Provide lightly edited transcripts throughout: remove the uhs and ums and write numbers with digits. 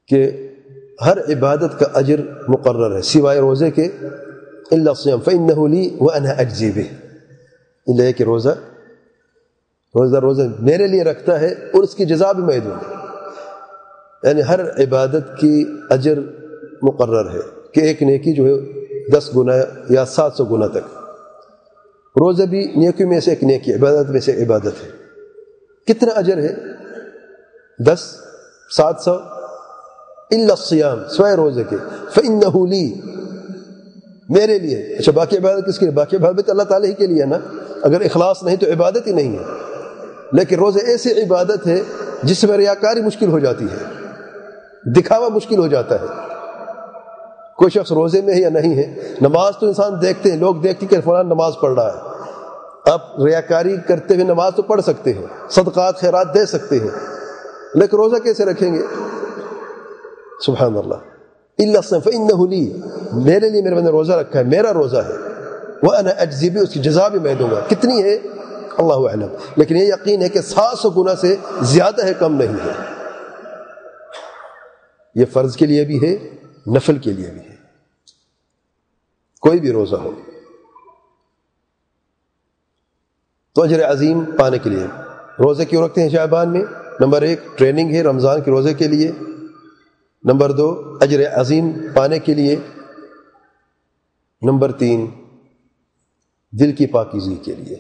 کہ ہر عبادت کا اجر مقرر ہے سوائے روزے کے، الا الصيام فانه لي وانا اجزي به، اللہ کہ روزہ میرے لیے رکھتا ہے اور اس کی جزا بھی میں دوں گا. یعنی ہر عبادت کی اجر مقرر ہے کہ ایک نیکی جو ہے 10 گنا یا 700 گنا تک. روزہ بھی نیکی میں سے ایک نیکی، عبادت میں سے عبادت ہے. کتنا اجر ہے؟ 10 700 الا الصيام سوائے روزے کے، فانه لي میرے لیے. اچھا باقی عبادت کس کے لیے؟ باقی عبادت اللہ تعالیٰ ہی کے لیے نا. اگر اخلاص نہیں تو عبادت ہی نہیں ہے. لیکن روزہ ایسی عبادت ہے جس میں ریاکاری مشکل ہو جاتی ہے، دکھاوا مشکل ہو جاتا ہے. کوئی شخص روزے میں ہے یا نہیں ہے. نماز تو انسان دیکھتے ہیں، لوگ دیکھتے ہیں کہ فلاں نماز پڑھ رہا ہے. آپ ریاکاری کرتے ہوئے نماز تو پڑھ سکتے ہیں، صدقات خیرات دے سکتے ہیں، لیکن روزہ کیسے رکھیں گے؟ سبحان اللہ. الا الصيام فانه لي میرے لیے میرے بندے روزہ رکھا ہے، میرا روزہ ہے. وانا اجزي به اس کی جزا بھی میں دوں گا. کتنی ہے اللہ اعلم، لیکن یہ یقین ہے کہ 700 گنا سے زیادہ ہے، کم نہیں ہے. یہ فرض کے لیے بھی ہے، نفل کے لیے بھی ہے. کوئی بھی روزہ ہو تو اجر عظیم پانے کے لیے روزے کیوں رکھتے ہیں شعبان میں؟ نمبر 1 ٹریننگ ہے رمضان کے روزے کے لیے. نمبر 2 اجر عظیم پانے کے لیے. نمبر 3 دل کی پاکیزگی کے لیے.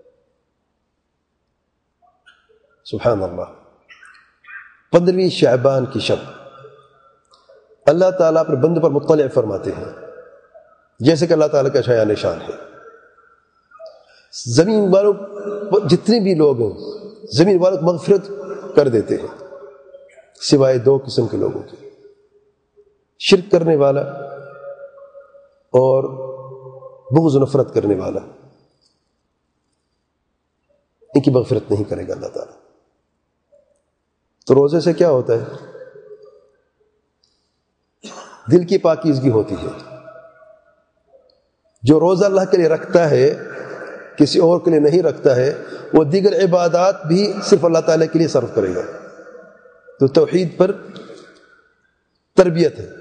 سبحان اللہ. 15ویں شعبان کی شب اللہ تعالیٰ اپنے بندے پر مطلع فرماتے ہیں، جیسے کہ اللہ تعالیٰ کا شایان نشان ہے. زمین والوں جتنے بھی لوگ ہیں زمین والوں کو مغفرت کر دیتے ہیں سوائے 2 قسم کے لوگوں کے، شرک کرنے والا اور بغض و نفرت کرنے والا. ان کی مغفرت نہیں کرے گا اللہ تعالیٰ. تو روزے سے کیا ہوتا ہے؟ دل کی پاکیزگی ہوتی ہے. جو روزہ اللہ کے لیے رکھتا ہے کسی اور کے لیے نہیں رکھتا ہے، وہ دیگر عبادات بھی صرف اللہ تعالیٰ کے لیے صرف کرے گا. تو توحید پر تربیت ہے.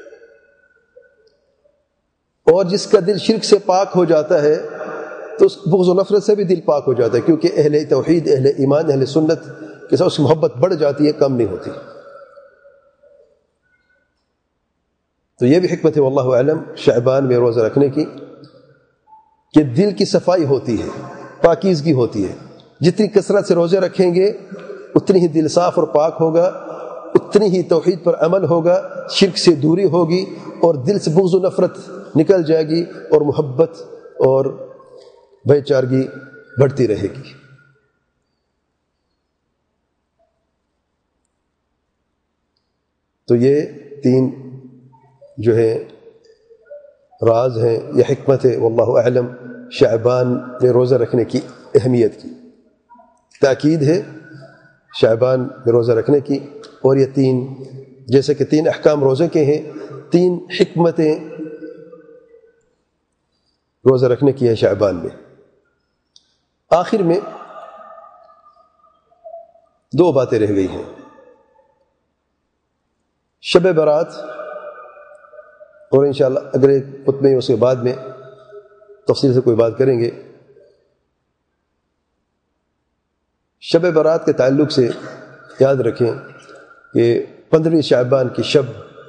اور جس کا دل شرک سے پاک ہو جاتا ہے تو اس بغض و نفرت سے بھی دل پاک ہو جاتا ہے، کیونکہ اہل توحید، اہل ایمان، اہل سنت کے ساتھ اس کی محبت بڑھ جاتی ہے، کم نہیں ہوتی. تو یہ بھی حکمت ہے واللہ اعلم شعبان میں روزہ رکھنے کی، کہ دل کی صفائی ہوتی ہے، پاکیزگی ہوتی ہے. جتنی کثرت سے روزے رکھیں گے اتنی ہی دل صاف اور پاک ہوگا، اتنی ہی توحید پر عمل ہوگا، شرک سے دوری ہوگی، اور دل سے بغض و نفرت نکل جائے گی، اور محبت اور بھائی چارگی بڑھتی رہے گی. تو یہ 3 جو ہے راز ہیں یا حکمت ہے واللہ اعلم شعبان میں روزہ رکھنے کی اہمیت کی. تاکید ہے شعبان میں روزہ رکھنے کی. اور یہ 3 جیسے کہ 3 احکام روزے کے ہیں، 3 حکمتیں روزہ رکھنے کی ہیں شعبان میں. آخر میں 2 باتیں رہ گئی ہیں. شب برات، اور انشاءاللہ اگلے خطبے میں اس کے بعد میں تفصیل سے کوئی بات کریں گے. شب برات کے تعلق سے یاد رکھیں کہ 15ویں شعبان کی شب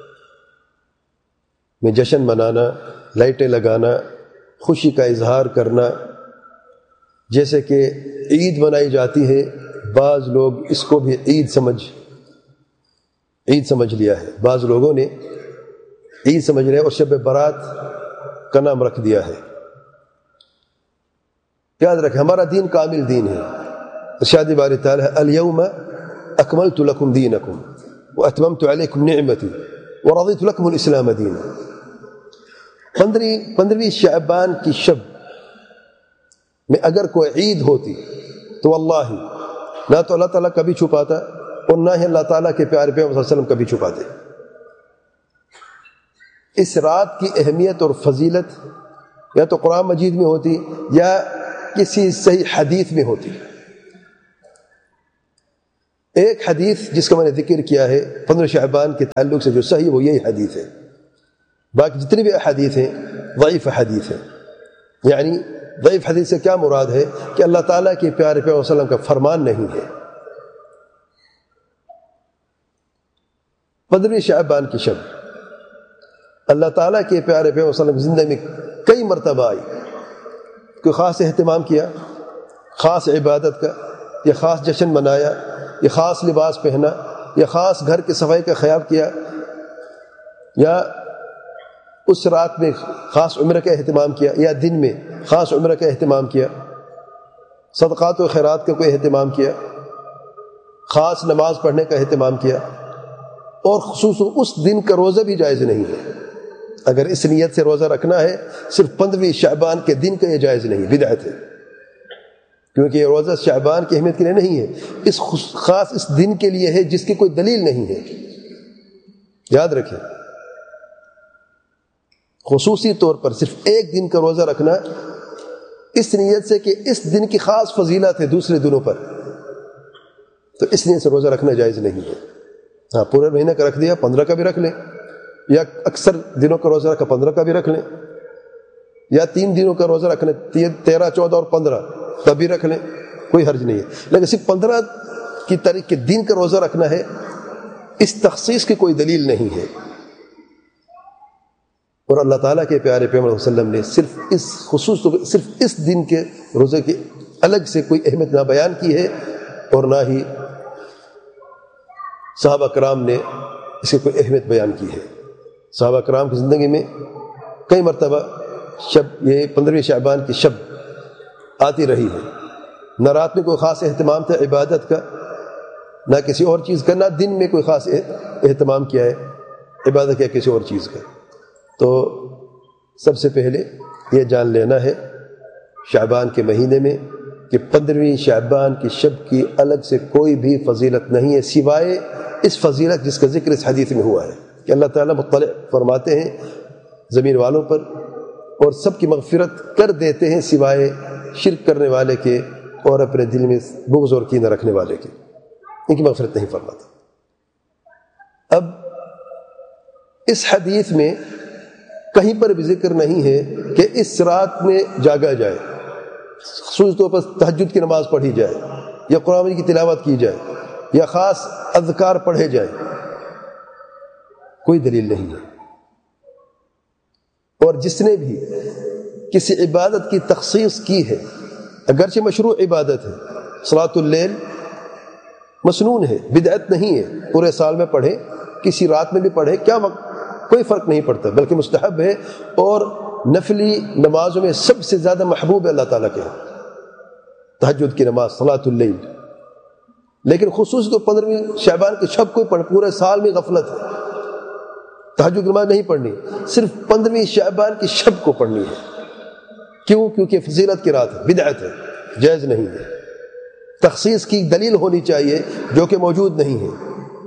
میں جشن منانا، لائٹیں لگانا، خوشی کا اظہار کرنا، جیسے کہ عید منائی جاتی ہے، بعض لوگ اس کو بھی عید سمجھ لیا ہے. بعض لوگوں نے عید سمجھ رہے اور شب برات کا نام رکھ دیا ہے. یاد رکھیں ہمارا دین کامل دین ہے. ارشاد باری تعالیٰ الیوم اکملت لکم دینکم واتممت علیکم نعمتی ورضیت لکم الاسلام دینا. 15ویں شعبان کی شب میں اگر کوئی عید ہوتی تو واللہ نہ تو اللہ تعالیٰ کبھی چھپاتا اور نہ ہی اللہ تعالیٰ کے پیارے پیغمبر صلی اللہ علیہ وسلم کبھی چھپاتے. اس رات کی اہمیت اور فضیلت یا تو قرآن مجید میں ہوتی یا کسی صحیح حدیث میں ہوتی. ایک حدیث جس کا میں نے ذکر کیا ہے 15 شعبان کے تعلق سے جو صحیح وہ یہی حدیث ہے، باقی جتنی بھی احادیث ہیں ضعیف حدیث ہیں۔ یعنی ضعیف حدیث سے کیا مراد ہے کہ اللہ تعالیٰ کے پیارے پیغمبر صلی اللہ علیہ وسلم کا فرمان نہیں ہے۔ 15 شعبان کی شب اللہ تعالیٰ کے پیارے پیغمبر صلی اللہ علیہ وسلم زندگی میں کئی مرتبہ آئی، کوئی خاص اہتمام کیا، خاص عبادت کا، یا خاص جشن منایا، یا خاص لباس پہنا، یا خاص گھر کی صفائی کا خیال کیا، یا اس رات میں خاص عمرہ کا اہتمام کیا، یا دن میں خاص عمرہ کا اہتمام کیا، صدقات و خیرات کا کوئی اہتمام کیا، خاص نماز پڑھنے کا اہتمام کیا، اور خصوصاً اس دن کا روزہ بھی جائز نہیں ہے۔ اگر اس نیت سے روزہ رکھنا ہے صرف 15 شعبان کے دن کا یہ جائز نہیں، بدعت ہے، کیونکہ یہ روزہ شعبان کی اہمیت کے لیے نہیں ہے، اس خاص اس دن کے لیے ہے جس کی کوئی دلیل نہیں ہے۔ یاد رکھیں، خصوصی طور پر صرف ایک دن کا روزہ رکھنا اس نیت سے کہ اس دن کی خاص فضیلت ہے دوسرے دنوں پر، تو اس نیت سے روزہ رکھنا جائز نہیں ہے۔ ہاں، پورے مہینے کا رکھ دیا 15 کا بھی رکھ لیں، یا اکثر دنوں کا روزہ رکھا 15 کا بھی رکھ لیں، یا 3 دنوں کا روزہ رکھ لیں 13، 14 اور 15 تب بھی رکھ لیں، کوئی حرج نہیں ہے۔ لیکن صرف 15 کی تاریخ کے دن کا روزہ رکھنا ہے، اس تخصیص کی کوئی دلیل نہیں ہے۔ اور اللہ تعالیٰ کے پیارے پیغمبر صلی اللہ علیہ وسلم نے صرف اس دن کے روزے کی الگ سے کوئی اہمیت نہ بیان کی ہے، اور نہ ہی صحابہ کرام نے اس کی کوئی اہمیت بیان کی ہے۔ صحابہ کرام کی زندگی میں کئی مرتبہ یہ 15 شعبان کی شب آتی رہی ہے، نہ رات میں کوئی خاص اہتمام تھا عبادت کا، نہ کسی اور چیز کا، نہ دن میں کوئی خاص اہتمام کیا ہے عبادت یا کسی اور چیز کا۔ تو سب سے پہلے یہ جان لینا ہے شعبان کے مہینے میں کہ 15 شعبان کی شب کی الگ سے کوئی بھی فضیلت نہیں ہے، سوائے اس فضیلت جس کا ذکر اس حدیث میں ہوا ہے کہ اللہ تعالیٰ مطلع فرماتے ہیں زمین والوں پر، اور سب کی مغفرت کر دیتے ہیں سوائے شرک کرنے والے کے اور اپنے دل میں بغض اور کینہ رکھنے والے کے، ان کی مغفرت نہیں فرماتا۔ اب اس حدیث میں کہیں پر بھی ذکر نہیں ہے کہ اس رات میں جاگا جائے، خصوص طور پر تہجد کی نماز پڑھی جائے، یا قرآن کی تلاوت کی جائے، یا خاص اذکار پڑھے جائیں، کوئی دلیل نہیں ہے۔ اور جس نے بھی کسی عبادت کی تخصیص کی ہے، اگرچہ مشروع عبادت ہے، صلاۃ اللیل مسنون ہے، بدعت نہیں ہے، پورے سال میں پڑھے، کسی رات میں بھی پڑھے، کیا کوئی فرق نہیں پڑتا، بلکہ مستحب ہے، اور نفلی نمازوں میں سب سے زیادہ محبوب ہے اللہ تعالیٰ کے تہجد کی نماز، صلاۃ اللیل۔ لیکن خصوص تو 15 شعبان کی شب کو پورے سال میں غفلت ہے، تہجد کی نماز نہیں پڑھنی، صرف 15 شعبان کی شب کو پڑھنی ہے۔ کیوں؟ کیونکہ فضیلت کی رات ہے، بدعت ہے، جائز نہیں ہے، تخصیص کی دلیل ہونی چاہیے جو کہ موجود نہیں ہے۔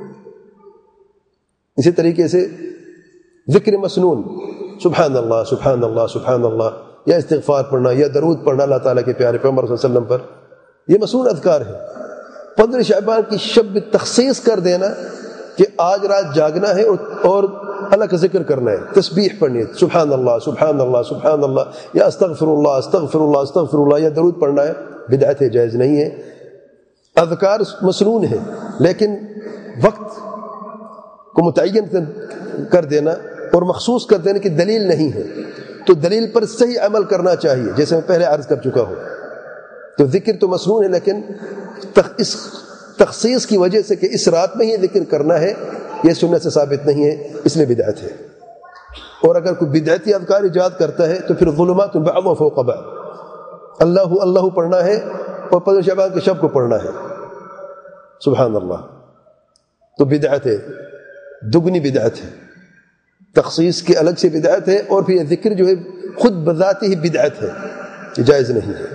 اسی طریقے سے ذکر مسنون، سبحان اللہ سبحان اللہ سبحان اللہ، یا استغفار پڑھنا، یا درود پڑھنا اللہ تعالیٰ کے پیارے پیغمبر صلی اللہ علیہ وسلم پر، یہ مسنون اذکار ہے۔ 15 شعبان کی شب تخصیص کر دینا کہ آج رات جاگنا ہے اور اللہ کا ذکر کرنا ہے، تسبیح پڑھنی ہے، سبحان اللہ سبحان اللہ سبحان اللہ، یا استغفر اللہ استغفر اللہ استغفر اللہ، یا درود پڑھنا ہے، بدعت ہے، جائز نہیں ہے۔ اذکار مسنون ہے، لیکن وقت کو متعین کر دینا اور مخصوص کر دینے کی دلیل نہیں ہے، تو دلیل پر صحیح عمل کرنا چاہیے، جیسے میں پہلے عرض کر چکا ہوں۔ تو ذکر تو مسنون ہے، لیکن اس تخصیص کی وجہ سے کہ اس رات میں ہی ذکر کرنا ہے، یہ سنت سے ثابت نہیں ہے، اس لیے بدعت ہے۔ اور اگر کوئی بدعتی اذکار ایجاد کرتا ہے تو پھر ظلمات بعض فوق بعض، اللہ اللہ پڑھنا ہے اور 15 شعبان کی شب کو پڑھنا ہے، سبحان اللہ، تو بدعت ہے، دگنی بدعت ہے، تخصیص کی الگ سے بدعت ہے، اور پھر یہ ذکر جو ہے خود بذاتی ہی بدعت ہے، یہ جائز نہیں ہے۔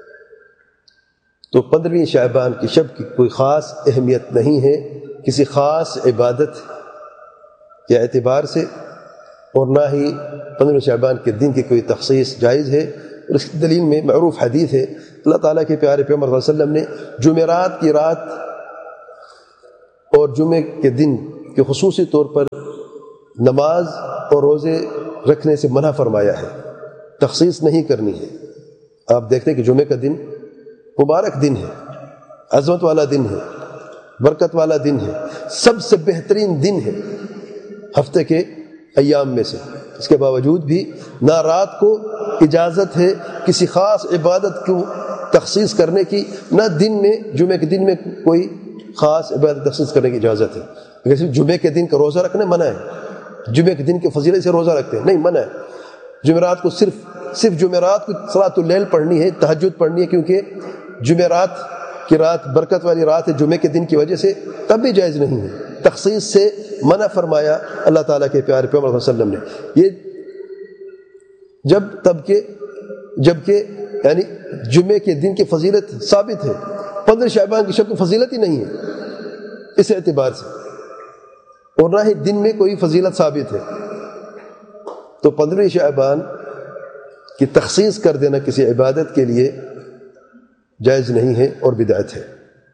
تو 15 شعبان کی شب کی کوئی خاص اہمیت نہیں ہے کسی خاص عبادت کے اعتبار سے، اور نہ ہی 15 شعبان کے دن کی کوئی تخصیص جائز ہے۔ اور اس کی دلیل میں معروف حدیث ہے، اللہ تعالیٰ کے پیارے پیغمبر صلی اللہ علیہ وسلم نے جمعرات کی رات اور جمعے کے دن کے خصوصی طور پر نماز اور روزے رکھنے سے منع فرمایا ہے، تخصیص نہیں کرنی ہے۔ آپ دیکھتے ہیں کہ جمعے کا دن مبارک دن ہے، عظمت والا دن ہے، برکت والا دن ہے، سب سے بہترین دن ہے ہفتے کے ایام میں سے۔ اس کے باوجود بھی نہ رات کو اجازت ہے کسی خاص عبادت کو تخصیص کرنے کی، نہ دن میں جمعے کے دن میں کوئی خاص عبادت تخصیص کرنے کی اجازت ہے۔ اگر صرف جمعے کے دن کا روزہ رکھنا منع ہے، جمعے کے دن کے فضیلت سے روزہ رکھتے ہیں نہیں، منع ہے۔ جمعرات کو صرف جمعرات کو صلاۃ اللیل پڑھنی ہے، تہجد پڑھنی ہے، کیونکہ جمعرات کی رات برکت والی رات ہے جمعے کے دن کی وجہ سے، تب بھی جائز نہیں ہے۔ تخصیص سے منع فرمایا اللہ تعالیٰ کے پیارے پیغمبر صلی اللہ علیہ وسلم نے، یہ جبکہ یعنی جمعے کے دن کی فضیلت ثابت ہے، 15 شعبان کی شب کی فضیلت ہی نہیں ہے اس اعتبار سے، اور نہ ہی دن میں کوئی فضیلت ثابت ہے، تو 15 شعبان کی تخصیص کر دینا کسی عبادت کے لیے جائز نہیں ہے اور بدعت ہے۔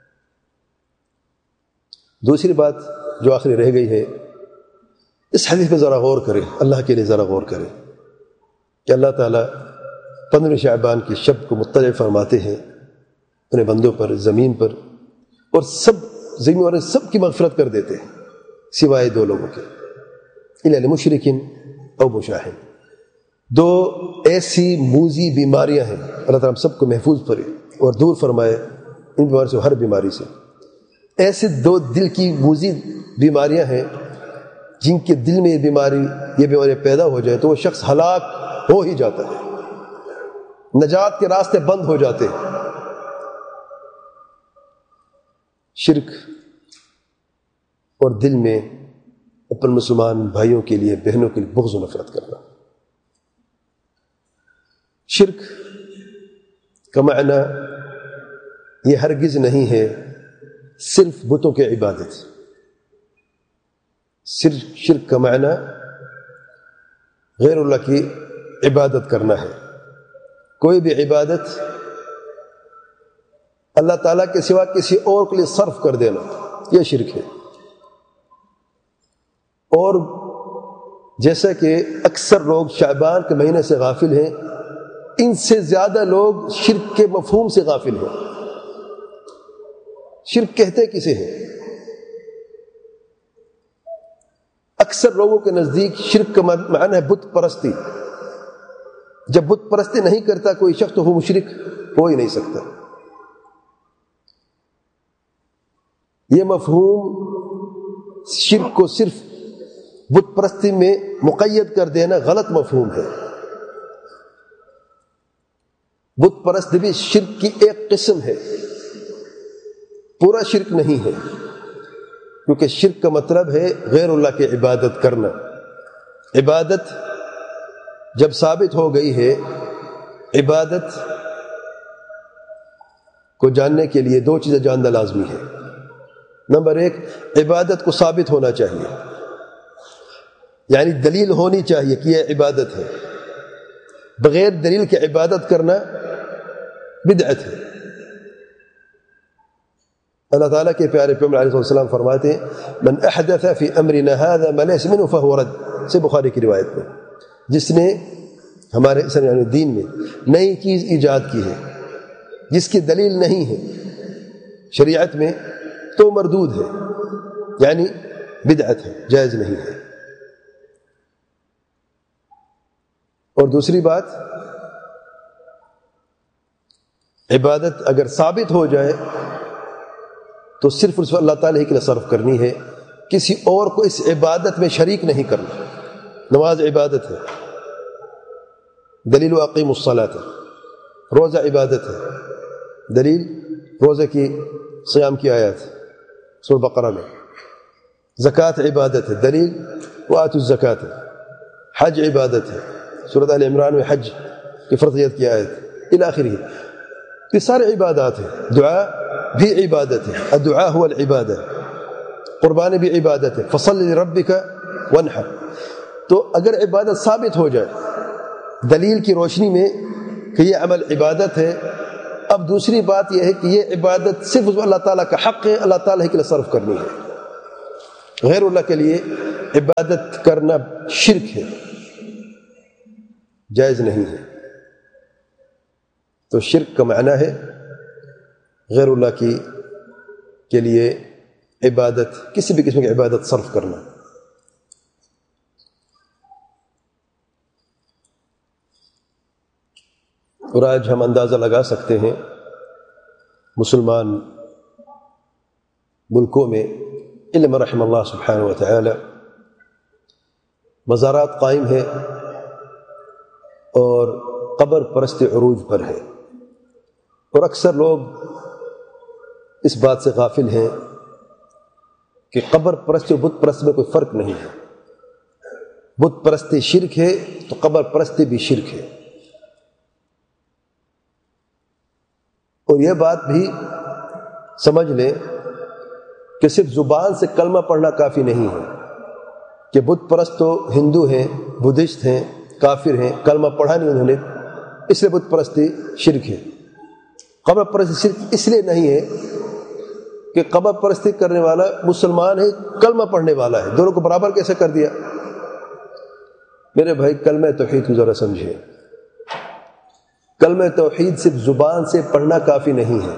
دوسری بات جو آخری رہ گئی ہے، اس حدیث پہ ذرا غور کریں، اللہ کے لیے ذرا غور کریں کہ اللہ تعالیٰ 15 شعبان کی شب کو مطلع فرماتے ہیں اپنے بندوں پر، زمین پر، اور زمین والے سب کی مغفرت کر دیتے ہیں سوائے 2 لوگوں کے، الا لمشرکین او مشاہن۔ 2 ایسی موذی بیماریاں ہیں، اللہ تعالیٰ ہم سب کو محفوظ کرے اور دور فرمائے ان بیماریوں سے، ہر بیماری سے۔ ایسے 2 دل کی موذی بیماریاں ہیں جن کے دل میں یہ بیماری پیدا ہو جائے تو وہ شخص ہلاک ہو ہی جاتا ہے، نجات کے راستے بند ہو جاتے ہیں۔ شرک اور دل میں اپنے مسلمان بھائیوں کے لیے، بہنوں کے لیے بغض و نفرت کرنا۔ شرک کا معنی یہ ہرگز نہیں ہے صرف بتوں کی عبادت، صرف شرک کا معنی غیر اللہ کی عبادت کرنا ہے۔ کوئی بھی عبادت اللہ تعالیٰ کے سوا کسی اور کے لیے صرف کر دینا، یہ شرک ہے۔ اور جیسا کہ اکثر لوگ شعبان کے مہینے سے غافل ہیں، ان سے زیادہ لوگ شرک کے مفہوم سے غافل ہیں۔ شرک کہتے کسے ہیں؟ اکثر لوگوں کے نزدیک شرک کا معنی ہے بت پرستی۔ جب بت پرستی نہیں کرتا کوئی شخص تو وہ مشرک ہو ہی نہیں سکتا۔ یہ مفہوم شرک کو صرف بت پرستی میں مقید کر دینا غلط مفہوم ہے۔ بت پرست بھی شرک کی ایک قسم ہے، پورا شرک نہیں ہے، کیونکہ شرک کا مطلب ہے غیر اللہ کی عبادت کرنا۔ عبادت جب ثابت ہو گئی ہے، عبادت کو جاننے کے لیے 2 چیزیں جاننا لازمی ہے۔ نمبر 1، عبادت کو ثابت ہونا چاہیے، یعنی دلیل ہونی چاہیے کہ یہ عبادت ہے۔ بغیر دلیل کے عبادت کرنا بدعت ہے۔ اللہ تعالیٰ کے پیارے پیغمبر علیہ السلام فرماتے ہیں من احدث فی امرنا هذا ما ليس منه فهو رد، سے بخاری کی روایت میں، جس نے ہمارے یعنی دین میں نئی چیز ایجاد کی ہے جس کی دلیل نہیں ہے شریعت میں تو مردود ہے، یعنی بدعت ہے، جائز نہیں ہے۔ اور دوسری بات، عبادت اگر ثابت ہو جائے تو صرف اللہ تعالیٰ ہی کے لیے صرف کرنی ہے، کسی اور کو اس عبادت میں شریک نہیں کرنا۔ نماز عبادت ہے، دلیل اقیم الصلاۃ ہے۔ روزہ عبادت ہے، دلیل روزہ کی صیام کی آیات سورہ بقرہ میں۔ زکوٰۃ عبادت ہے، دلیل وآتوا الزکوٰۃ ہے۔ حج عبادت ہے، سورۃ آل عمران میں حج کی فرضیت کی آیت الی آخرہ۔ یہ سارے عبادات ہیں۔ دعا بھی عبادت ہے، الدعاء هو العبادہ۔ قربانی بھی عبادت ہے، فصل لربک وانحر۔ تو اگر عبادت ثابت ہو جائے دلیل کی روشنی میں کہ یہ عمل عبادت ہے، اب دوسری بات یہ ہے کہ یہ عبادت صرف اللہ تعالیٰ کا حق ہے، اللہ تعالیٰ کے لیے صرف کرنی ہے۔ غیر اللہ کے لیے عبادت کرنا شرک ہے، جائز نہیں ہے۔ تو شرک کا معنی ہے غیر اللہ کے لیے عبادت، کسی بھی قسم کی عبادت صرف کرنا۔ اور آج ہم اندازہ لگا سکتے ہیں مسلمان ملکوں میں علم رحم اللہ سبحانہ و تعالی مزارات قائم ہے اور قبر پرست عروج پر ہے، اور اکثر لوگ اس بات سے غافل ہیں کہ قبر پرست اور بت پرست میں کوئی فرق نہیں ہے۔ بت پرستی شرک ہے تو قبر پرستی بھی شرک ہے۔ اور یہ بات بھی سمجھ لیں کہ صرف زبان سے کلمہ پڑھنا کافی نہیں ہے کہ بت پرست تو ہندو ہیں، بدھسٹ ہیں، کافر ہیں، کلمہ پڑھا نہیں انہوں نے اس لیے بت پرستی شرک ہے۔ قبر پرستی شرک اس لیے نہیں ہے کہ قبر پرستی کرنے والا مسلمان ہے، کلمہ پڑھنے والا ہے، دونوں کو برابر کیسے کر دیا؟ میرے بھائی کلمہ توحید کو ذرا سمجھے۔ کلمہ توحید صرف زبان سے پڑھنا کافی نہیں ہے۔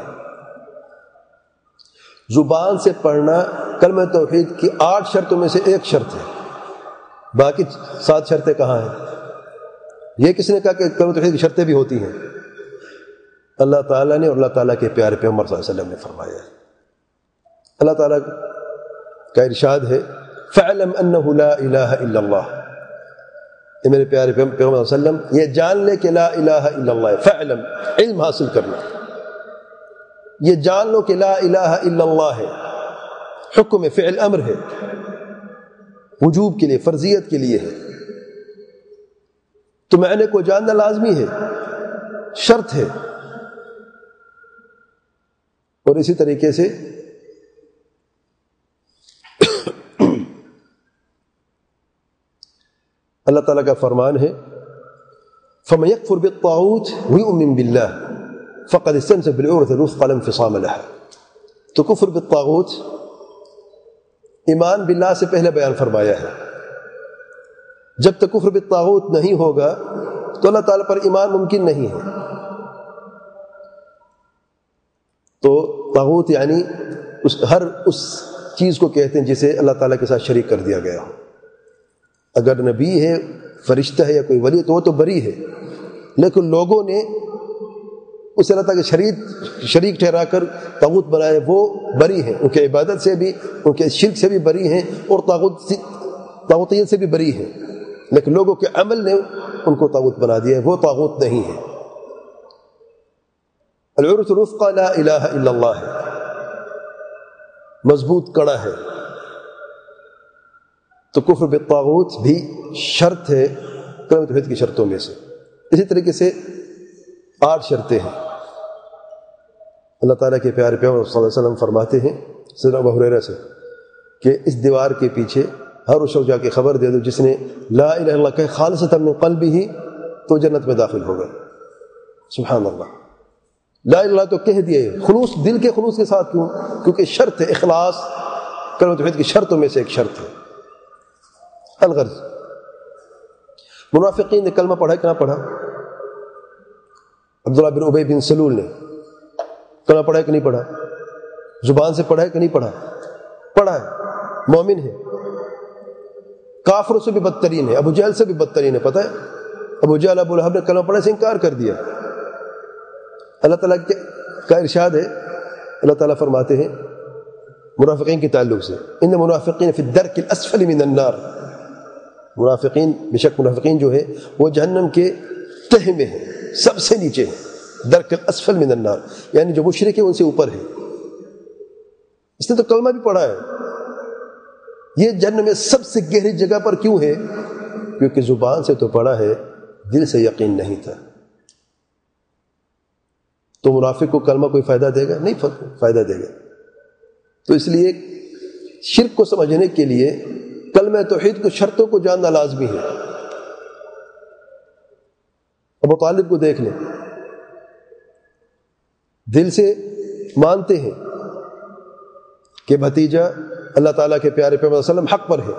زبان سے پڑھنا کلمہ توحید کی 8 شرطوں میں سے ایک شرط ہے، باقی 7 شرطیں کہاں ہیں؟ یہ کس نے کہا کہ کلمہ توحید کی شرطیں بھی ہوتی ہیں؟ اللہ تعالیٰ نے اور اللہ تعالیٰ کے پیارے پیغمبر صلی اللہ علیہ وسلم نے فرمایا ہے۔ اللہ تعالیٰ کا ارشاد ہے فَاعْلَمْ أَنَّهُ لَا إِلَهَ إِلَّا اللَّهُ، اے میرے پیارے پیغمبر صلی اللہ علیہ وسلم یہ جان لے کہ لا الہ الا اللہ ہے۔ فعلم، علم حاصل کرنا، یہ جان لو کہ لا الہ الا اللہ ہے، حکم ہے، فعل امر ہے، وجوب کے لیے، فرضیت کے لیے ہے، تو معنی کو جاننا لازمی ہے، شرط ہے۔ اور اسی طریقے سے اللہ تعالیٰ کا فرمان ہے فَمَن يَكْفُرْ بِالطَّاغُوتِ وَيُؤْمِن بِاللَّهِ فَقَدِ اسْتَمْسَكَ بِالْعُرْوَةِ الْوُثْقَى لَا انفِصَامَ لَهَا۔ تو کفر بالطاغوت ایمان باللہ سے پہلے بیان فرمایا ہے۔ جب تک کفر بالطاغوت نہیں ہوگا تو اللہ تعالیٰ پر ایمان ممکن نہیں ہے۔ تو طاغوت یعنی ہر اس چیز کو کہتے ہیں جسے اللہ تعالیٰ کے ساتھ شریک کر دیا گیا ہو۔ اگر نبی ہے، فرشتہ ہے یا کوئی ولی تو وہ تو بری ہے، لیکن لوگوں نے اسے اللہ تعالیٰ کے شریک ٹھہرا کر طاغوت بنائے، وہ بری ہیں، ان کے عبادت سے بھی، ان کے شرک سے بھی بری ہیں، اور طاغوتیت سے بھی بری ہیں، لیکن لوگوں کے عمل نے ان کو طاغوت بنا دیا ہے، وہ طاغوت نہیں ہے۔ العروۃ الوثقی لا الہ الا اللہ ہے، مضبوط کڑا ہے۔ تو کفر بالطاغوت بھی شرط ہے کلمہ توحید کی شرطوں میں سے۔ اسی طریقے سے 8 شرطیں ہیں۔ اللہ تعالیٰ کے پیارے پیغمبر صلی اللہ علیہ وسلم فرماتے ہیں سیدنا ابو ہریرہ سے کہ اس دیوار کے پیچھے ہر اس شخص جا کے خبر دے دو جس نے لا الہ الا اللہ کہے خالصۃ من قلبہ تو جنت میں داخل ہوگا۔ سبحان اللہ، لا الہ الا اللہ تو کہہ دیے، خلوص، دل کے خلوص کے ساتھ۔ کیوں؟ کیونکہ شرط ہے، اخلاص کلمہ توحید کی شرطوں میں سے ایک شرط ہے۔ الغرض، منافقین نے کلمہ پڑھا کہ نہ پڑھا؟ عبداللہ بن ابی بن سلول نے کلمہ پڑھا کہ نہیں پڑھا؟ زبان سے پڑھا کہ نہیں پڑھا؟ پڑھا ہے، مومن ہے، کافروں سے بھی بدترین ہے، ابو جہل سے بھی بدترین ہے۔ پتہ ہے ابو جہل، ابو لہب نے کلمہ پڑھنے سے انکار کر دیا۔ اللہ تعالیٰ کا ارشاد ہے، اللہ تعالیٰ فرماتے ہیں منافقین کے تعلق سے ان منافقین فی الدرک الاسفل من النار، منافقین، بے شک منافقین جو ہے وہ جہنم کے تہہ میں ہے، سب سے نیچے ہے، درک الاسفل من النار، یعنی جو مشرک ہے ان سے اوپر ہے۔ اس نے تو کلمہ بھی پڑھا ہے، یہ جہنم میں سب سے گہری جگہ پر کیوں ہے؟ کیونکہ زبان سے تو پڑھا ہے، دل سے یقین نہیں تھا۔ تو منافق کو کلمہ کوئی فائدہ دے گا؟ نہیں فائدہ دے گا۔ تو اس لیے شرک کو سمجھنے کے لیے کلمہ توحید کو شرطوں کو جاننا لازمی ہے۔ ابو طالب کو دیکھ لیں، دل سے مانتے ہیں کہ بھتیجا اللہ تعالیٰ کے پیارے پیغمبر صلی اللہ علیہ وسلم حق پر ہے،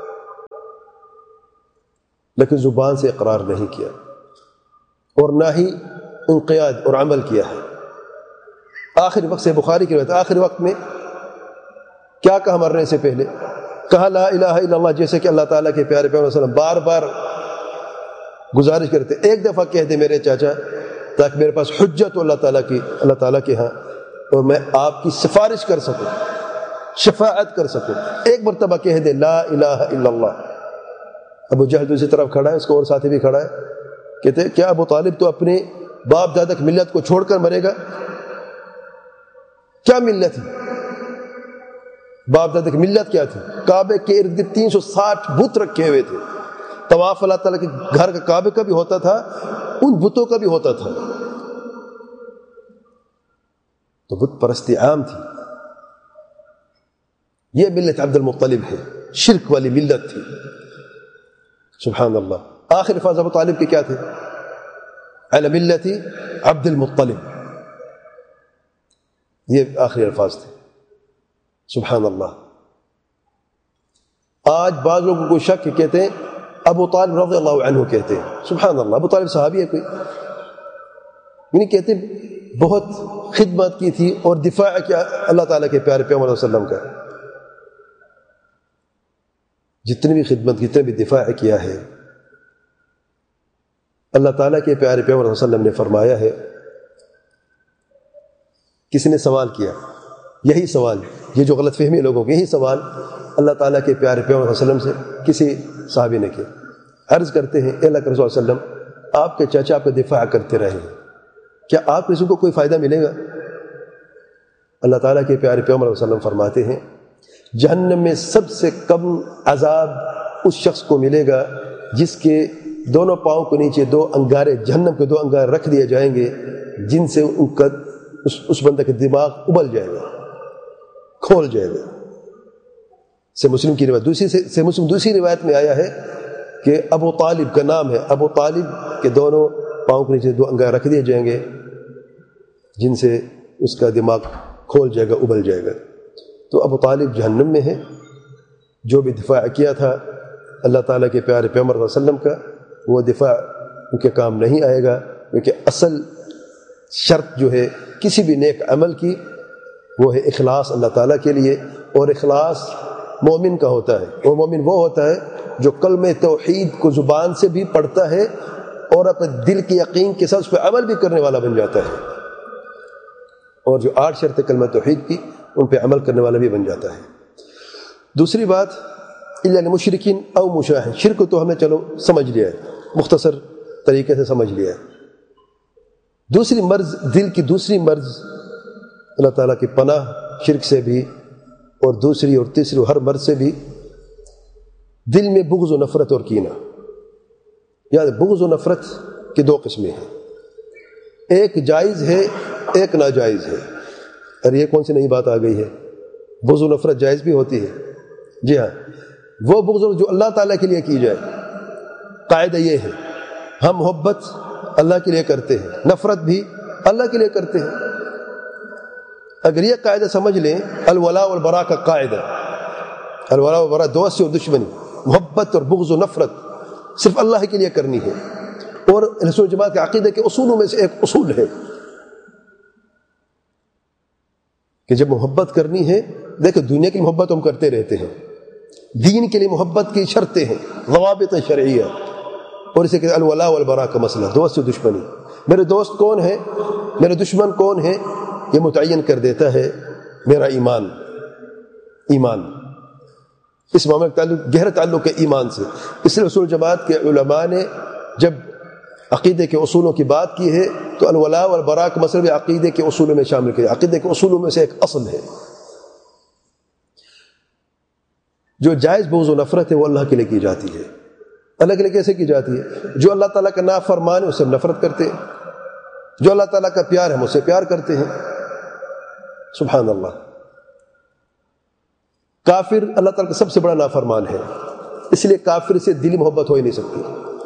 لیکن زبان سے اقرار نہیں کیا اور نہ ہی انقیاد اور عمل کیا ہے۔ آخری وقت سے بخاری کی روایت، آخری وقت میں کیا کہا مرنے سے پہلے؟ کہا لا الہ الا اللہ، جیسے کہ اللہ تعالیٰ کے پیارے پیغمبر صلی اللہ علیہ وسلم بار بار گزارش کرتے، ایک دفعہ کہہ دے میرے چاچا تاکہ میرے پاس حجت ہو اللہ تعالیٰ کے ہاں، اور میں آپ کی سفارش کر سکوں، شفاعت کر سکوں۔ ایک مرتبہ کہہ دے لا الہ الا اللہ۔ ابو جہل دوسری طرف کھڑا ہے، اس کو اور ساتھی بھی کھڑا ہے، کہتے کیا ابو طالب تو اپنے باپ دادا کی ملت کو چھوڑ کر مرے گا؟ کیا ملت ہے؟ باپ دادا کی ملت کیا تھی؟ کعبے کے ارد گرد 360 بت رکھے ہوئے تھے، طواف اللہ تعالیٰ کے گھر کا کعبے کا بھی ہوتا تھا، ان بتوں کا بھی ہوتا تھا، تو بت پرستی عام تھی۔ یہ ملت عبد المطلب ہے، شرک والی ملت تھی، سبحان اللہ۔ آخر الفاظ ابو طالب کے کیا تھے؟ علی ملت عبد المطلب، یہ آخری الفاظ تھے، سبحان اللہ۔ آج بعض لوگوں کو شک کہتے ہیں ابو طالب رضی اللہ عنہ کہتے ہیں، سبحان اللہ، ابو طالب صحابی ہے کوئی؟ یعنی کہتے بہت خدمت کی تھی اور دفاع کیا اللہ تعالیٰ کے پیارے پیغمبر صلی اللہ علیہ وسلم کا، جتنی بھی خدمت جتنے بھی دفاع کیا ہے۔ اللہ تعالیٰ کے پیارے پیغمبر صلی اللہ علیہ وسلم نے فرمایا ہے، کسی نے سوال کیا یہی سوال، یہ جو غلط فہمی لوگوں کی، یہی سوال اللہ تعالیٰ کے پیارے پیغمبر صلی اللہ علیہ وسلم سے کسی صحابی نے کیا، عرض کرتے ہیں اے اللہ کے رسول صلی اللہ علیہ وسلم، آپ کے چچا آپ کا دفاع کرتے رہے ہیں، کیا آپ کسی کو کوئی فائدہ ملے گا؟ اللہ تعالیٰ کے پیارے پیغمبر صلی اللہ علیہ وسلم فرماتے ہیں جہنم میں سب سے کم عذاب اس شخص کو ملے گا جس کے دونوں پاؤں کے نیچے دو انگارے، جہنم کے دو انگارے رکھ دیے جائیں گے، جن سے ان کا اس بندے کا دماغ ابل جائے گا، کھول جائے گا۔ سے مسلم کی روایت دوسری روایت میں آیا ہے کہ ابو طالب کا نام ہے، ابو طالب کے دونوں پاؤں کے نیچے دو انگارے رکھ دیے جائیں گے جن سے اس کا دماغ کھول جائے گا، ابل جائے گا۔ تو ابو طالب جہنم میں ہے، جو بھی دفاع کیا تھا اللہ تعالیٰ کے پیارے پیغمبر صلی اللہ علیہ وسلم کا، وہ دفاع ان کے کام نہیں آئے گا، کیونکہ اصل شرط جو ہے کسی بھی نیک عمل کی وہ ہے اخلاص اللہ تعالیٰ کے لیے، اور اخلاص مومن کا ہوتا ہے، اور مومن وہ ہوتا ہے جو کلمہ توحید کو زبان سے بھی پڑھتا ہے اور اپنے دل کے یقین کے ساتھ اس پہ عمل بھی کرنے والا بن جاتا ہے، اور جو 8 شرط کلمہ توحید کی ان پہ عمل کرنے والا بھی بن جاتا ہے۔ دوسری بات الا للمشرکین او مشاہد، شرک تو ہم نے چلو سمجھ لیا ہے، مختصر طریقے سے سمجھ لیا ہے۔ دوسری مرض، دل کی دوسری مرض، اللہ تعالیٰ کی پناہ شرک سے بھی، اور دوسری اور تیسری ہر مرض سے بھی، دل میں بغض و نفرت اور کینہ۔ یاد، بغض و نفرت کی 2 قسمیں ہیں، ایک جائز ہے ایک ناجائز ہے۔ اور یہ کون سی نئی بات آ گئی ہے؟ بغض و نفرت جائز بھی ہوتی ہے، جی ہاں، وہ بغض جو اللہ تعالیٰ کے لیے کی جائے۔ قاعدہ یہ ہے ہم محبت اللہ کے لیے کرتے ہیں، نفرت بھی اللہ کے لیے کرتے ہیں۔ اگر یہ قاعدہ سمجھ لیں، الولاء والبراء کا قاعدہ، الولاء والبراء دوستی اور دشمنی، محبت اور بغض و نفرت صرف اللہ کے لیے کرنی ہے، اور اہل سنت جماعت کے عقیدے کے اصولوں میں سے ایک اصول ہے کہ جب محبت کرنی ہے، دیکھیں دنیا کی محبت ہم کرتے رہتے ہیں، دین کے لیے محبت کی شرطیں ہیں، ضوابط شرعیہ، اور اسے کہ الولاء والبراء کا مسئلہ، دوست و دشمنی، میرے دوست کون ہے، میرے دشمن کون ہے، یہ متعین کر دیتا ہے میرا ایمان۔ اس معاملے کا گہرا تعلق ہے ایمان سے۔ اس لیے اصول جماعت کے علماء نے جب عقیدے کے اصولوں کی بات کی ہے تو الولاء والبراء کا مسئلہ بھی عقیدے کے اصولوں میں شامل کیا۔ عقیدے کے اصولوں میں سے ایک اصل ہے، جو جائز بغض و نفرت ہے وہ اللہ کے لیے کی جاتی ہے۔ اللہ کے لیے کیسے کی جاتی ہے؟ جو اللہ تعالیٰ کا نافرمان ہے اس سے نفرت کرتے ہیں، جو اللہ تعالیٰ کا پیار ہے ہم اس سے پیار کرتے ہیں، سبحان اللہ۔ کافر اللہ تعالیٰ کا سب سے بڑا نافرمان ہے، اس لیے کافر سے دلی محبت ہو ہی نہیں سکتی،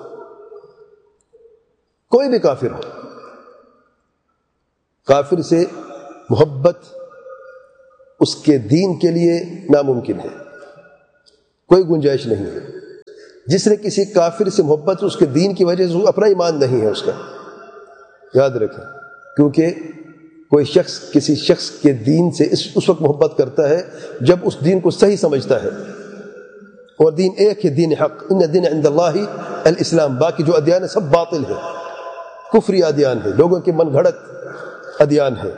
کوئی بھی کافر ہو، کافر سے محبت اس کے دین کے لیے ناممکن ہے، کوئی گنجائش نہیں ہے۔ جس نے کسی کافر سے محبت اس کے دین کی وجہ سے اپنا ایمان نہیں ہے اس کا، یاد رکھیں، کیونکہ کوئی شخص کسی شخص کے دین سے اس وقت محبت کرتا ہے جب اس دین کو صحیح سمجھتا ہے، اور دین ایک ہے، دین حق، ان الدین عند اللہ الاسلام، باقی جو ادیان ہے سب باطل ہے، کفری ادیان ہے، لوگوں کے من گھڑت ادیان ہے۔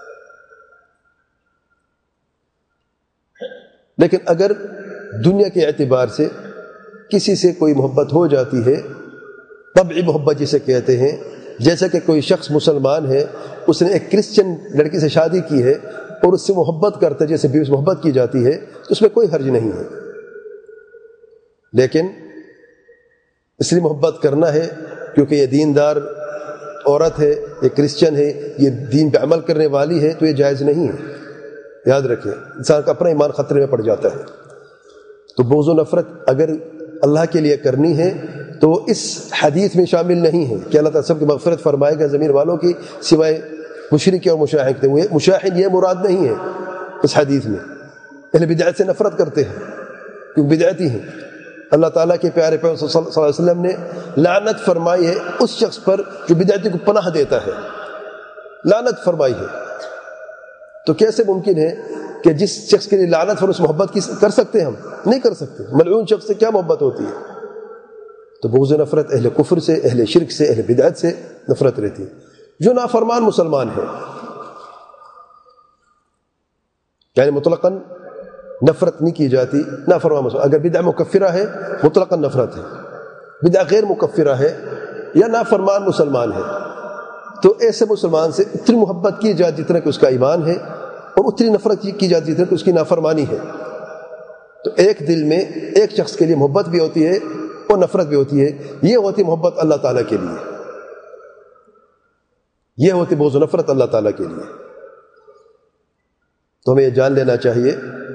لیکن اگر دنیا کے اعتبار سے کسی سے کوئی محبت ہو جاتی ہے، طبعی محبت جسے کہتے ہیں، جیسا کہ کوئی شخص مسلمان ہے، اس نے ایک کرسچن لڑکی سے شادی کی ہے اور اس سے محبت کرتا ہے جیسے بیوی سے محبت کی جاتی ہے، تو اس میں کوئی حرج نہیں ہے۔ لیکن اس لیے محبت کرنا ہے کیونکہ یہ دیندار عورت ہے، یہ کرسچن ہے، یہ دین پہ عمل کرنے والی ہے، تو یہ جائز نہیں ہے۔ یاد رکھیں، انسان کا اپنا ایمان خطرے میں پڑ جاتا ہے۔ تو بغض و نفرت اگر اللہ کے لیے کرنی ہے تو اس حدیث میں شامل نہیں ہے کہ اللہ تعالیٰ سب کی مغفرت فرمائے گا زمین والوں کی سوائے مشرک اور مشاہن کے۔ مشاہن یہ مراد نہیں ہے اس حدیث میں۔ اہل بدعت سے نفرت کرتے ہیں کیونکہ بدعتی ہیں۔ اللہ تعالیٰ کے پیارے پیغمبر صلی اللہ علیہ وسلم نے لعنت فرمائی ہے اس شخص پر جو بدعتی کو پناہ دیتا ہے، لعنت فرمائی ہے۔ تو کیسے ممکن ہے کہ جس شخص کے لیے لعنت پر اس محبت کی کر سکتے ہیں؟ ہم نہیں کر سکتے۔ ملعون شخص سے کیا محبت ہوتی ہے؟ تو بغض و نفرت اہل کفر سے، اہل شرک سے، اہل بدعت سے نفرت رہتی ہے۔ جو نافرمان مسلمان ہے یعنی مطلقاً نفرت نہیں کی جاتی، نافرمان مسلمان۔ اگر بدعہ مکفرہ ہے مطلقاً نفرت ہے، بدعہ غیر مکفرہ ہے یا نافرمان مسلمان ہے تو ایسے مسلمان سے اتنی محبت کی جاتی جتنا کہ اس کا ایمان ہے، اور اتنی نفرت کی جاتی جتنا کہ اس کی نافرمانی ہے۔ تو ایک دل میں ایک شخص کے لیے محبت بھی ہوتی ہے اور نفرت بھی ہوتی ہے۔ یہ ہوتی محبت اللہ تعالیٰ کے لیے، یہ ہوتی بغض و نفرت اللہ تعالیٰ کے لیے۔ تو ہمیں یہ جان لینا چاہیے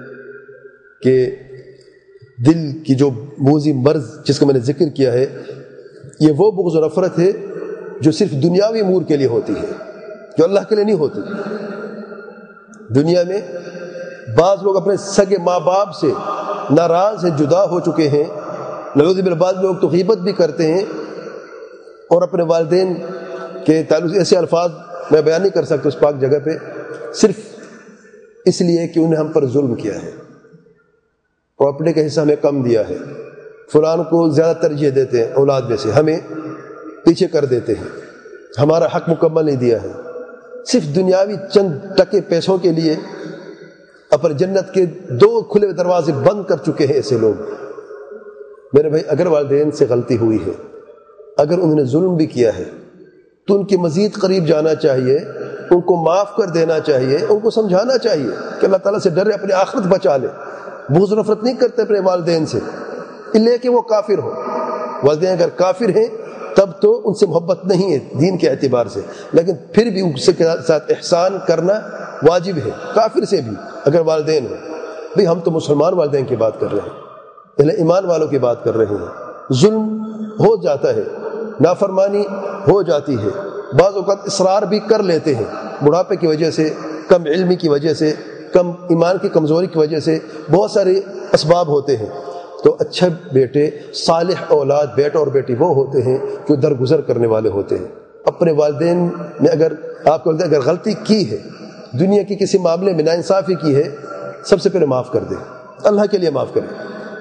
کہ دل کی جو موذی مرض جس کا میں نے ذکر کیا ہے، یہ وہ بغض و نفرت ہے جو صرف دنیاوی امور کے لیے ہوتی ہے، جو اللہ کے لیے نہیں ہوتی۔ دنیا میں بعض لوگ اپنے سگے ماں باپ سے ناراض ہیں، جدا ہو چکے ہیں، نعوذ باللہ بعض لوگ تو غیبت بھی کرتے ہیں اور اپنے والدین کے تعلق ایسے الفاظ میں بیان نہیں کر سکتا اس پاک جگہ پہ، صرف اس لیے کہ انہیں ہم پر ظلم کیا ہے اور اپنے کا حصہ ہمیں کم دیا ہے، فلان کو زیادہ ترجیح دیتے ہیں اولاد میں سے، ہمیں پیچھے کر دیتے ہیں، ہمارا حق مکمل نہیں دیا ہے۔ صرف دنیاوی چند ٹکے پیسوں کے لیے اپنے جنت کے 2 کھلے دروازے بند کر چکے ہیں ایسے لوگ۔ میرے بھائی، اگر والدین سے غلطی ہوئی ہے، اگر انہوں نے ظلم بھی کیا ہے تو ان کے مزید قریب جانا چاہیے، ان کو معاف کر دینا چاہیے، ان کو سمجھانا چاہیے کہ اللہ تعالیٰ سے ڈرے، اپنی آخرت بچا لے۔ بغض و نفرت نہیں کرتے اپنے والدین سے اللہ کہ وہ کافر ہو۔ والدین اگر کافر ہیں تب تو ان سے محبت نہیں ہے دین کے اعتبار سے، لیکن پھر بھی ان کے ساتھ احسان کرنا واجب ہے، کافر سے بھی اگر والدین ہو۔ بھئی ہم تو مسلمان والدین کی بات کر رہے ہیں، اہل ایمان والوں کی بات کر رہے ہیں۔ ظلم ہو جاتا ہے، نافرمانی ہو جاتی ہے، بعض اوقات اصرار بھی کر لیتے ہیں، بڑھاپے کی وجہ سے، کم علمی کی وجہ سے، کم ایمان کی کمزوری کی وجہ سے، بہت سارے اسباب ہوتے ہیں۔ تو اچھے بیٹے، صالح اولاد، بیٹا اور بیٹی وہ ہوتے ہیں جو درگزر کرنے والے ہوتے ہیں۔ اپنے والدین نے اگر آپ کو اگر غلطی کی ہے، دنیا کی کسی معاملے میں ناانصافی کی ہے، سب سے پہلے معاف کر دیں، اللہ کے لیے معاف کریں۔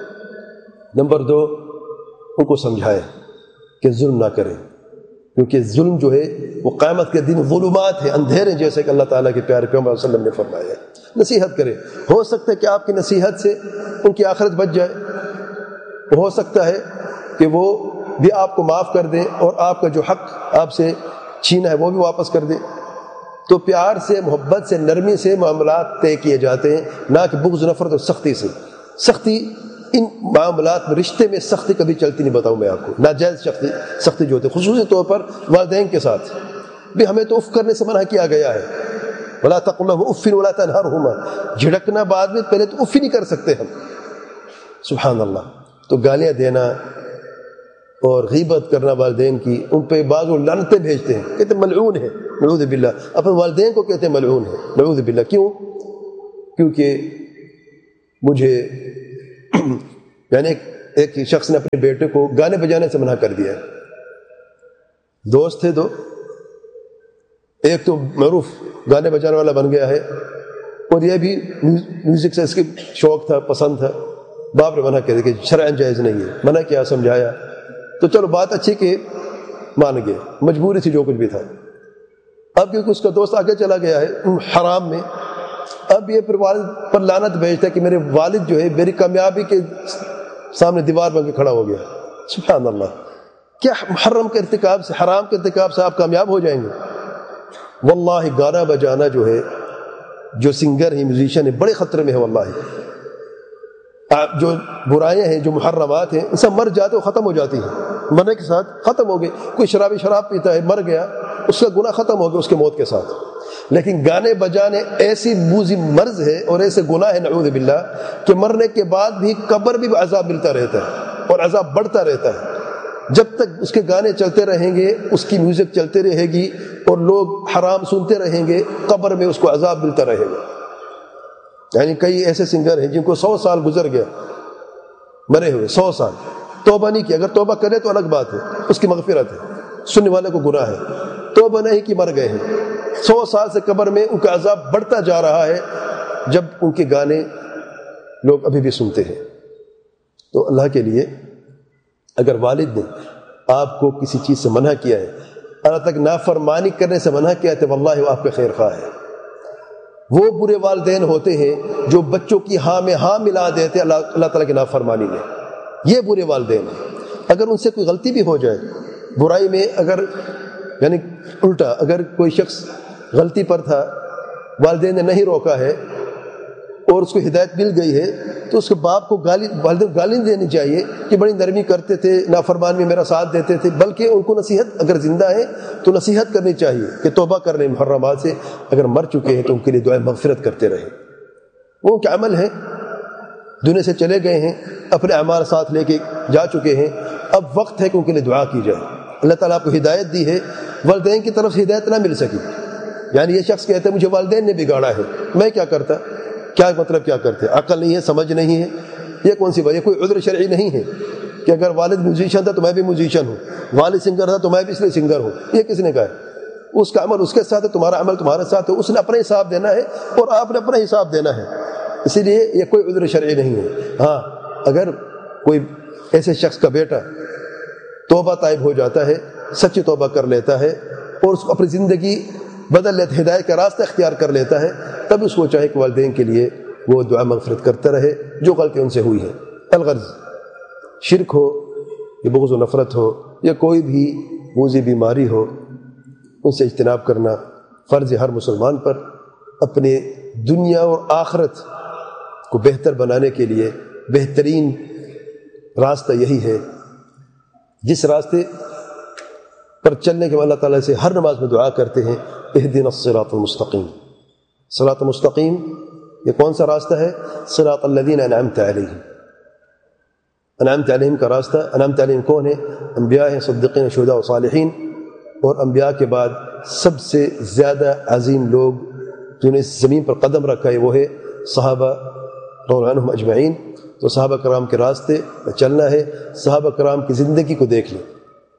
نمبر 2، ان کو سمجھائیں کہ ظلم نہ کریں، کیونکہ ظلم جو ہے وہ قیامت کے دن ظلمات ہے، اندھیرے، جیسے کہ اللہ تعالیٰ کے پیارے پیغمبر صلی اللہ علیہ وسلم نے فرمایا ہے۔ نصیحت کریں، ہو سکتا ہے کہ آپ کی نصیحت سے ان کی آخرت بچ جائے، ہو سکتا ہے کہ وہ بھی آپ کو معاف کر دیں اور آپ کا جو حق آپ سے چھینا ہے وہ بھی واپس کر دیں۔ تو پیار سے، محبت سے، نرمی سے معاملات طے کیے جاتے ہیں، نہ کہ بغض، نفرت اور سختی سے۔ سختی ان معاملات میں، رشتے میں سختی کبھی چلتی نہیں، بتاؤں میں آپ کو، ناجائز سختی جو ہوتی ہے، خصوصی طور پر والدین کے ساتھ بھی ہمیں تو اف کرنے سے منع کیا گیا ہے۔ ولا تقل لهما اف ولا تنهرهما، جھڑکنا بعد میں، پہلے تو اف ہی نہیں کر سکتے ہم، سبحان اللہ۔ تو گالیاں دینا اور غیبت کرنا والدین کی، ان پہ بعض وہ لعنتیں بھیجتے ہیں، کہتے ہیں ملعون ہے، نعوذ باللہ، اپنے والدین کو کہتے ہیں ملعون ہے، نعوذ باللہ۔ کیوں؟ کیونکہ مجھے یعنی ایک شخص نے اپنے بیٹے کو گانے بجانے سے منع کر دیا ہے۔ دوست تھے دو، ایک تو معروف گانے بجانے والا بن گیا ہے اور یہ بھی میوزک سے اس کی شوق تھا، پسند تھا۔ باپ نے منع کر دیا کہ شرعاً جائز نہیں ہے، منع کیا، سمجھایا تو چلو بات اچھی کہ مان گئے، مجبوری تھی جو کچھ بھی تھا۔ اب کیونکہ اس کا دوست آگے چلا گیا ہے حرام میں، اب یہ پھر والد پر لعنت بھیجتا ہے کہ میرے والد جو ہے میری کامیابی کے سامنے دیوار بن کے کھڑا ہو گیا۔ سبحان اللہ، کیا محرم کے ارتکاب سے، حرام کے ارتکاب سے آپ کامیاب ہو جائیں گے؟ واللہ گانا بجانا جو ہے، جو سنگر ہے، میوزیشین ہے، بڑے خطرے میں ہے واللہ۔ جو برائیاں ہیں، جو محرمات ہیں، ان سب مر جاتے وہ ختم ہو جاتی ہیں، مرنے کے ساتھ ختم ہو گئے۔ کوئی شرابی شراب پیتا ہے، مر گیا، اس کا گناہ ختم ہو گیا اس کے موت کے ساتھ۔ لیکن گانے بجانے ایسی موذی مرض ہے اور ایسے گناہ ہے نعوذ باللہ کہ مرنے کے بعد بھی قبر بھی عذاب ملتا رہتا ہے اور عذاب بڑھتا رہتا ہے۔ جب تک اس کے گانے چلتے رہیں گے، اس کی میوزک چلتے رہے گی اور لوگ حرام سنتے رہیں گے، قبر میں اس کو عذاب ملتا رہے گا۔ یعنی کئی ایسے سنگر ہیں جن کو 100 سال گزر گیا مرے ہوئے، 100 سال توبہ نہیں کی۔ اگر توبہ کرے تو الگ بات ہے، اس کی مغفرت ہے، سننے والے کو گناہ ہے۔ توبہ نہیں کی، مر گئے ہیں، 100 سال سے قبر میں ان کا عذاب بڑھتا جا رہا ہے، جب ان کے گانے لوگ ابھی بھی سنتے ہیں۔ تو اللہ کے لیے اگر والد نے آپ کو کسی چیز سے منع کیا ہے، اللہ تک نافرمانی کرنے سے منع کیا ہے، تو واللہ وہ آپ کے خیر خواہ ہے۔ وہ برے والدین ہوتے ہیں جو بچوں کی ہاں میں ہاں ملا دیتے ہیں اللہ تعالیٰ کی نافرمانی میں، یہ برے والدین ہیں۔ اگر ان سے کوئی غلطی بھی ہو جائے برائی میں، اگر یعنی الٹا اگر کوئی شخص غلطی پر تھا، والدین نے نہیں روکا ہے اور اس کو ہدایت مل گئی ہے، تو اس کے باپ کو والدین گالی نہیں دینی چاہیے کہ بڑی نرمی کرتے تھے، نافرمان میں میرا ساتھ دیتے تھے، بلکہ ان کو نصیحت، اگر زندہ ہے تو نصیحت کرنی چاہیے کہ توبہ کرنے محرمات سے، اگر مر چکے ہیں تو ان کے لیے دعائیں مغفرت کرتے رہیں۔ وہ کیا عمل ہے، دنیا سے چلے گئے ہیں، اپنے اعمال ساتھ لے کے جا چکے ہیں، اب وقت ہے کہ ان کے لیے دعا کی جائے۔ اللہ تعالیٰ آپ کو ہدایت دی ہے، والدین کی طرف سے ہدایت نہ مل سکی، یعنی یہ شخص کہتا ہے مجھے والدین نے بگاڑا ہے، میں کیا کرتا، کیا مطلب کیا کرتے، عقل نہیں ہے، سمجھ نہیں ہے، یہ کون سی بات، یہ کوئی عذر شرعی نہیں ہے کہ اگر والد میوزیشین تھا تو میں بھی میوزیشین ہوں، والد سنگر تھا تو میں بھی اس لیے سنگر ہوں۔ یہ کس نے کہا ہے؟ اس کا عمل اس کے ساتھ ہے، تمہارا عمل تمہارے ساتھ ہے، اس نے اپنا حساب دینا ہے اور آپ نے اپنا حساب دینا ہے، اسی لیے یہ کوئی عذر شرعی نہیں ہے۔ ہاں اگر کوئی ایسے شخص کا بیٹا توبہ طائب ہو جاتا ہے، سچی توبہ کر لیتا ہے اور اس کو اپنی زندگی بدل لیتا ہے، ہدایت کا راستہ اختیار کر لیتا ہے، تب اس کو چاہے کہ والدین کے لیے وہ دعا مغفرت کرتا رہے جو غلطی ان سے ہوئی ہے۔ الغرض شرک ہو یا بغض و نفرت ہو یا کوئی بھی موذی بیماری ہو، ان سے اجتناب کرنا فرض ہے ہر مسلمان پر۔ اپنے دنیا اور آخرت کو بہتر بنانے کے لیے بہترین راستہ یہی ہے، جس راستے پر چلنے کے بعد اللہ تعالیٰ سے ہر نماز میں دعا کرتے ہیں، اہدنا الصراط المستقیم۔ صراط مستقیم یہ کون سا راستہ ہے؟ صراط الذین انعمت علیہم، انعمت علیہم کا راستہ۔ انعمت علیہم کون ہے؟ انبیاء ہیں، صدیقین، شہداء و صالحین، اور انبیاء کے بعد سب سے زیادہ عظیم لوگ جنہوں نے اس زمین پر قدم رکھا ہے وہ ہے صحابہ رضی اللہ عنہم اجمعین۔ تو صحابہ کرام کے راستے میں چلنا ہے۔ صحابہ کرام کی زندگی کو دیکھ لیں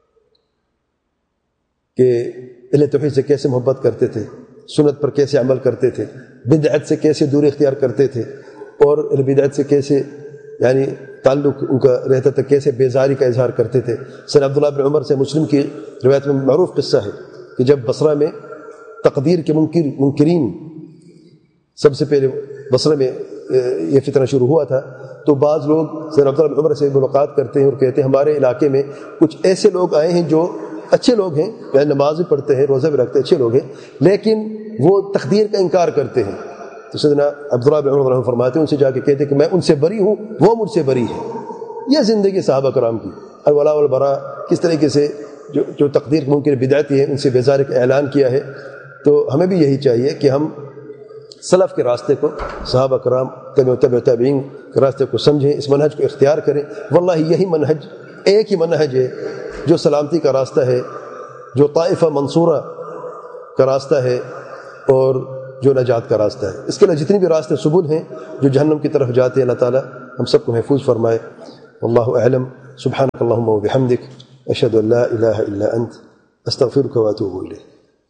کہ اہل توحید سے کیسے محبت کرتے تھے، سنت پر کیسے عمل کرتے تھے، بدعت سے کیسے دوری اختیار کرتے تھے، اور اہل بدعت سے کیسے یعنی تعلق ان کا رہتا تھا، کیسے بیزاری کا اظہار کرتے تھے۔ سید عبداللہ بن عمر سے مسلم کی روایت میں معروف قصہ ہے کہ جب بصرہ میں تقدیر کے منکرین سب سے پہلے بصرہ میں یہ فتنہ شروع ہوا تھا، تو بعض لوگ سید عبداللہ بن عمر سے ملاقات کرتے ہیں اور کہتے ہیں ہمارے علاقے میں کچھ ایسے لوگ آئے ہیں جو اچھے لوگ ہیں، یعنی نماز بھی پڑھتے ہیں، روزہ بھی رکھتے ہیں، اچھے لوگ ہیں، لیکن وہ تقدیر کا انکار کرتے ہیں۔ تو سیدنا عبداللہ بن عمر فرماتے ہیں، ان سے جا کے کہتے ہیں کہ میں ان سے بری ہوں، وہ مجھ سے بری ہے۔ یہ زندگی صحابہ کرام کی الولاء والبراء، کس طریقے سے جو تقدیر ممکن بدعتی ہیں ان سے بیزاری کا اعلان کیا ہے۔ تو ہمیں بھی یہی چاہیے کہ ہم سلف کے راستے کو، صحابہ کرام تبع تابعین کے راستے کو سمجھیں، اس منہج کو اختیار کریں۔ واللہ یہی منہج، ایک ہی منہج ہے جو سلامتی کا راستہ ہے، جو طائفہ منصورہ کا راستہ ہے، اور جو نجات کا راستہ ہے. اس کے علاوہ جتنی بھی راستے سبل ہیں جو جہنم کی طرف جاتے ہیں، اللہ تعالیٰ ہم سب کو محفوظ فرمائے. واللہ اعلم. سبحانک اللہم و بحمدک، اشہد ان لا الہ الا انت، استغفرک و اتوب الیک.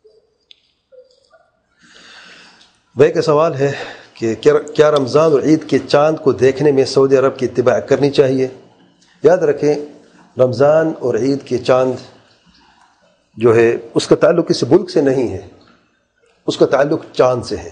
بھائی کا سوال ہے کہ کیا رمضان اور عید کے چاند کو دیکھنے میں سعودی عرب کی اتباع کرنی چاہیے؟ یاد رکھیں، رمضان اور عید کے چاند جو ہے اس کا تعلق کسی ملک سے نہیں ہے، اس کا تعلق چاند سے ہے.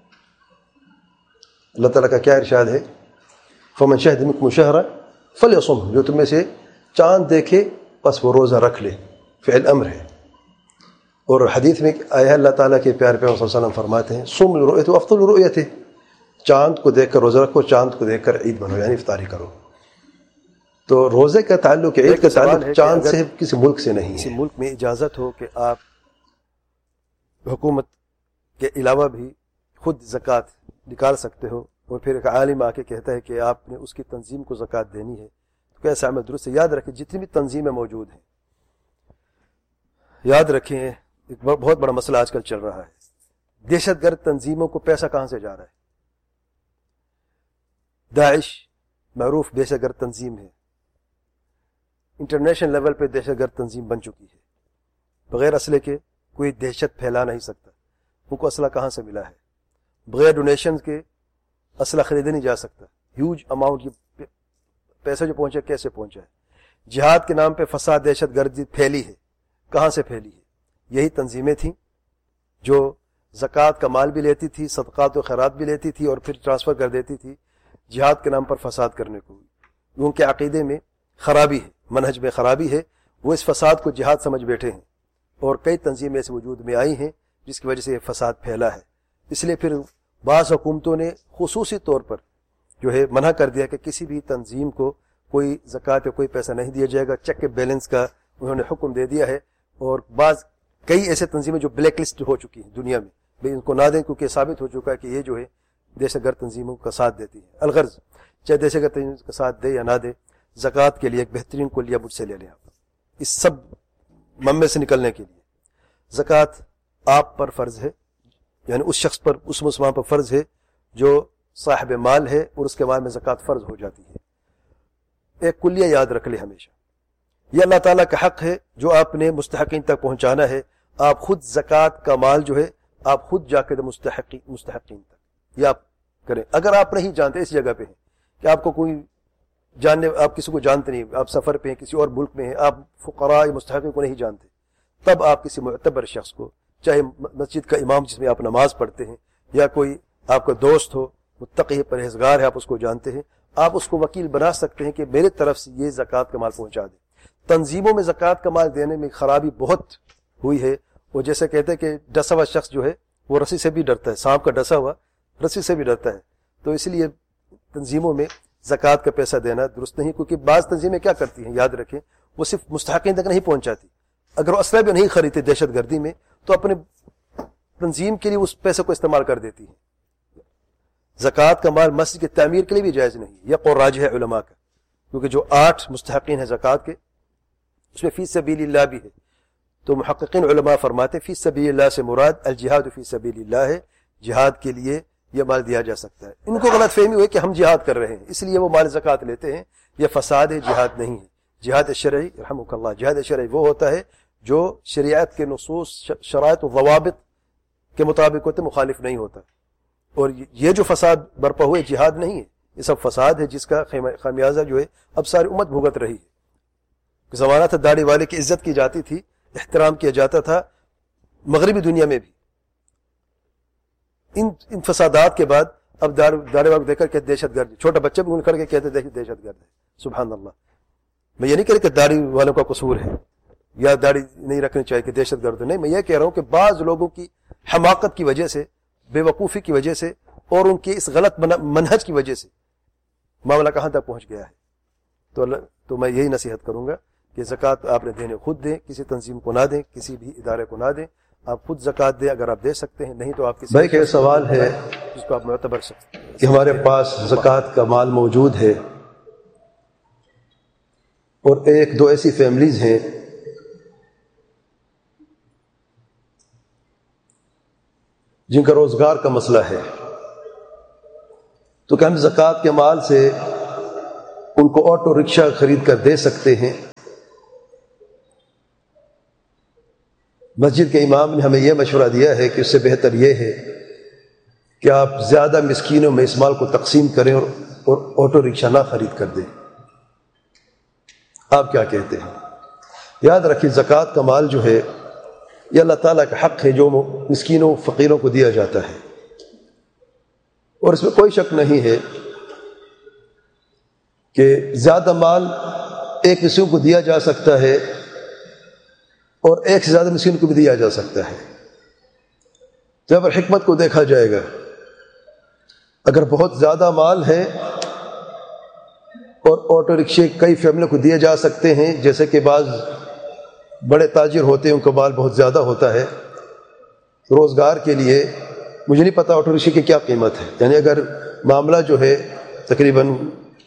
اللہ تعالیٰ کا کیا ارشاد ہے؟ فمن شہد منکم الشہر فلیصم، جو تم میں سے چاند دیکھے بس وہ روزہ رکھ لے. فعل امر ہے. اور حدیث میں آیا ہے، اللہ تعالیٰ کے پیارے پیغمبر صلی اللہ علیہ وسلم فرماتے ہیں صوم لرؤیتہ وافطر لرؤیتہ، چاند کو دیکھ کر روزہ رکھو، چاند کو دیکھ کر عید مناؤ، یعنی افطاری کرو. تو روزے کا تعلق، عید کا تعلق چاند سے، کسی ملک سے نہیں ہے. کسی ملک میں اجازت ہو کہ آپ حکومت کے علاوہ بھی خود زکوٰۃ نکال سکتے ہو، اور پھر ایک عالم آ کے کہتا ہے کہ آپ نے اس کی تنظیم کو زکوٰۃ دینی ہے، تو کیسا عمل درست ہے؟ یاد رکھیں جتنی بھی تنظیمیں موجود ہیں، یاد رکھیں ایک بہت بڑا مسئلہ آج کل چل رہا ہے، دہشت گرد تنظیموں کو پیسہ کہاں سے جا رہا ہے؟ داعش معروف دہشت گرد تنظیم ہے، انٹرنیشنل لیول پہ دہشت گرد تنظیم بن چکی ہے. بغیر اسلحے کے کوئی دہشت پھیلا نہیں سکتا. ان کو اسلحہ کہاں سے ملا ہے؟ بغیر ڈونیشن کے اسلحہ خریدا نہیں جا سکتا. ہیوج اماؤنٹ یہ پیسہ جو پہنچا کیسے پہنچا ہے؟ جہاد کے نام پہ فساد، دہشت گردی پھیلی ہے. کہاں سے پھیلی ہے؟ یہی تنظیمیں تھیں جو زکوٰۃ کا مال بھی لیتی تھی، صدقات و خیرات بھی لیتی تھی، اور پھر ٹرانسفر کر دیتی تھی جہاد کے نام پر فساد کرنے کو. ان کے عقیدے میں خرابی ہے، منہج میں خرابی ہے، وہ اس فساد کو جہاد سمجھ بیٹھے ہیں. اور کئی تنظیمیں ایسے وجود میں آئی ہیں جس کی وجہ سے یہ فساد پھیلا ہے. اس لیے پھر بعض حکومتوں نے خصوصی طور پر جو ہے منع کر دیا کہ کسی بھی تنظیم کو کوئی زکوٰۃ یا کوئی پیسہ نہیں دیا جائے گا. چیک بیلنس کا انہوں نے حکم دے دیا ہے. اور بعض کئی ایسے تنظیمیں جو بلیک لسٹ ہو چکی ہیں دنیا میں، بھئی ان کو نہ دیں، کیونکہ ثابت ہو چکا ہے کہ یہ جو ہے دہشت گرد تنظیموں کا ساتھ دیتی ہے. الغرض چاہے دہشت گرد تنظیم کا ساتھ دے یا نہ دے، زکوٰۃ کے لیے ایک بہترین کلیہ مجھ سے لے لیں آپ. اس سب ممے سے نکلنے کے لیے زکوٰۃ آپ پر فرض ہے، یعنی اس شخص پر، اس مسلمان پر فرض ہے جو صاحب مال ہے اور اس کے مال میں زکوٰۃ فرض ہو جاتی ہے. ایک کلیہ یاد رکھ لے ہمیشہ، یہ اللہ تعالیٰ کا حق ہے جو آپ نے مستحقین تک پہنچانا ہے. آپ خود زکوٰۃ کا مال جو ہے آپ خود جا کے مستحقین تک یہ آپ کریں. اگر آپ نہیں جانتے، اس جگہ پہ ہیں کہ آپ کو کوئی جاننے، آپ کسی کو جانتے نہیں، آپ سفر پہ ہیں، کسی اور ملک میں ہیں، آپ فقراء مستحقین کو نہیں جانتے، تب آپ کسی معتبر شخص کو، چاہے مسجد کا امام جس میں آپ نماز پڑھتے ہیں، یا کوئی آپ کا دوست ہو، متقی پرہیزگار ہے، آپ اس کو جانتے ہیں، آپ اس کو وکیل بنا سکتے ہیں کہ میرے طرف سے یہ زکوٰۃ کا مال پہنچا دیں. تنظیموں میں زکوٰۃ کا مال دینے میں خرابی بہت ہوئی ہے. وہ جیسے کہتے ہیں کہ ڈسا ہوا شخص جو ہے وہ رسی سے بھی ڈرتا ہے، سانپ کا ڈسا ہوا رسی سے بھی ڈرتا ہے. تو اس لیے تنظیموں میں زکوٰۃ کا پیسہ دینا درست نہیں، کیونکہ بعض تنظیمیں کیا کرتی ہیں، یاد رکھیں، وہ صرف مستحقین تک نہیں پہنچاتی. اگر وہ اسلحہ بھی نہیں خریدتے دہشت گردی میں، تو اپنے تنظیم کے لیے اس پیسے کو استعمال کر دیتی ہیں. زکوٰۃ کا مال مسجد کی تعمیر کے لیے بھی جائز نہیں. یہ قول راجح ہے علماء کا، کیونکہ جو 8 مستحقین ہیں زکوٰۃ کے، اس میں فی سبیل اللہ بھی ہے. تو محققین علماء فرماتے ہیں فی سبیل اللہ سے مراد الجہاد فی سبیل اللہ ہے، جہاد کے لیے یہ مال دیا جا سکتا ہے. ان کو غلط فہمی ہوئی کہ ہم جہاد کر رہے ہیں اس لیے وہ مال زکوٰۃ لیتے ہیں. یہ فساد ہے، جہاد نہیں ہے. جہاد شرعی، رحمک اللہ، جہاد شرعی وہ ہوتا ہے جو شریعت کے نصوص، شرائط و ضوابط کے مطابق ہوتے، مخالف نہیں ہوتا. اور یہ جو فساد برپا ہوئے جہاد نہیں ہے، یہ سب فساد ہے جس کا خمیازہ جو ہے اب ساری امت بھگت رہی ہے. زمانہ تھا داڑھی والے کی عزت کی جاتی تھی، احترام کیا جاتا تھا مغربی دنیا میں بھی. ان فسادات کے بعد اب داڑھی والے دیکھ کر کہتے دہشت گرد، چھوٹا بچہ بھی کھڑ کے کہتے دہشت گرد ہے. سبحان اللہ. میں یہ نہیں کہہ رہا کہ داڑھی والوں کا قصور ہے یا داڑھی نہیں رکھنی چاہیے کہ دہشت گرد نہیں. میں یہ کہہ رہا ہوں کہ بعض لوگوں کی حماقت کی وجہ سے، بے وقوفی کی وجہ سے، اور ان کی اس غلط منہج کی وجہ سے معاملہ کہاں تک پہنچ گیا ہے. تو میں یہی نصیحت کروں گا کہ زکوٰۃ آپ نے دینے خود دیں، کسی تنظیم کو نہ دیں، کسی بھی ادارے کو نہ دیں. آپ خود زکوٰۃ دیں اگر آپ دے سکتے ہیں، نہیں تو آپ کسی. بھائی کا سوال ہے جس کو آپ معتبر سکتے کہ ہمارے پاس زکوٰۃ کا مال موجود ہے اور 1-2 ایسی فیملیز ہیں جن کا روزگار کا مسئلہ ہے، تو کہ ہم زکوٰۃ کے مال سے ان کو آٹو رکشہ خرید کر دے سکتے ہیں؟ مسجد کے امام نے ہمیں یہ مشورہ دیا ہے کہ اس سے بہتر یہ ہے کہ آپ زیادہ مسکینوں میں اس مال کو تقسیم کریں اور آٹو رکشہ نہ خرید کر دیں۔ آپ کیا کہتے ہیں؟ یاد رکھیے زکوٰۃ کا مال جو ہے یہ اللہ تعالیٰ کا حق ہے جو مسکینوں فقیروں کو دیا جاتا ہے، اور اس میں کوئی شک نہیں ہے کہ زیادہ مال ایک مسکین کو دیا جا سکتا ہے اور ایک سے زیادہ مسکین کو بھی دیا جا سکتا ہے۔ جب حکمت کو دیکھا جائے گا، اگر بہت زیادہ مال ہے اور آٹو رکشے کئی فیملیوں کو دیے جا سکتے ہیں، جیسے کہ بعض بڑے تاجر ہوتے ہیں ان کا مال بہت زیادہ ہوتا ہے روزگار کے لیے، مجھے نہیں پتا آٹو رکشے کی کیا قیمت ہے، یعنی اگر معاملہ جو ہے تقریباً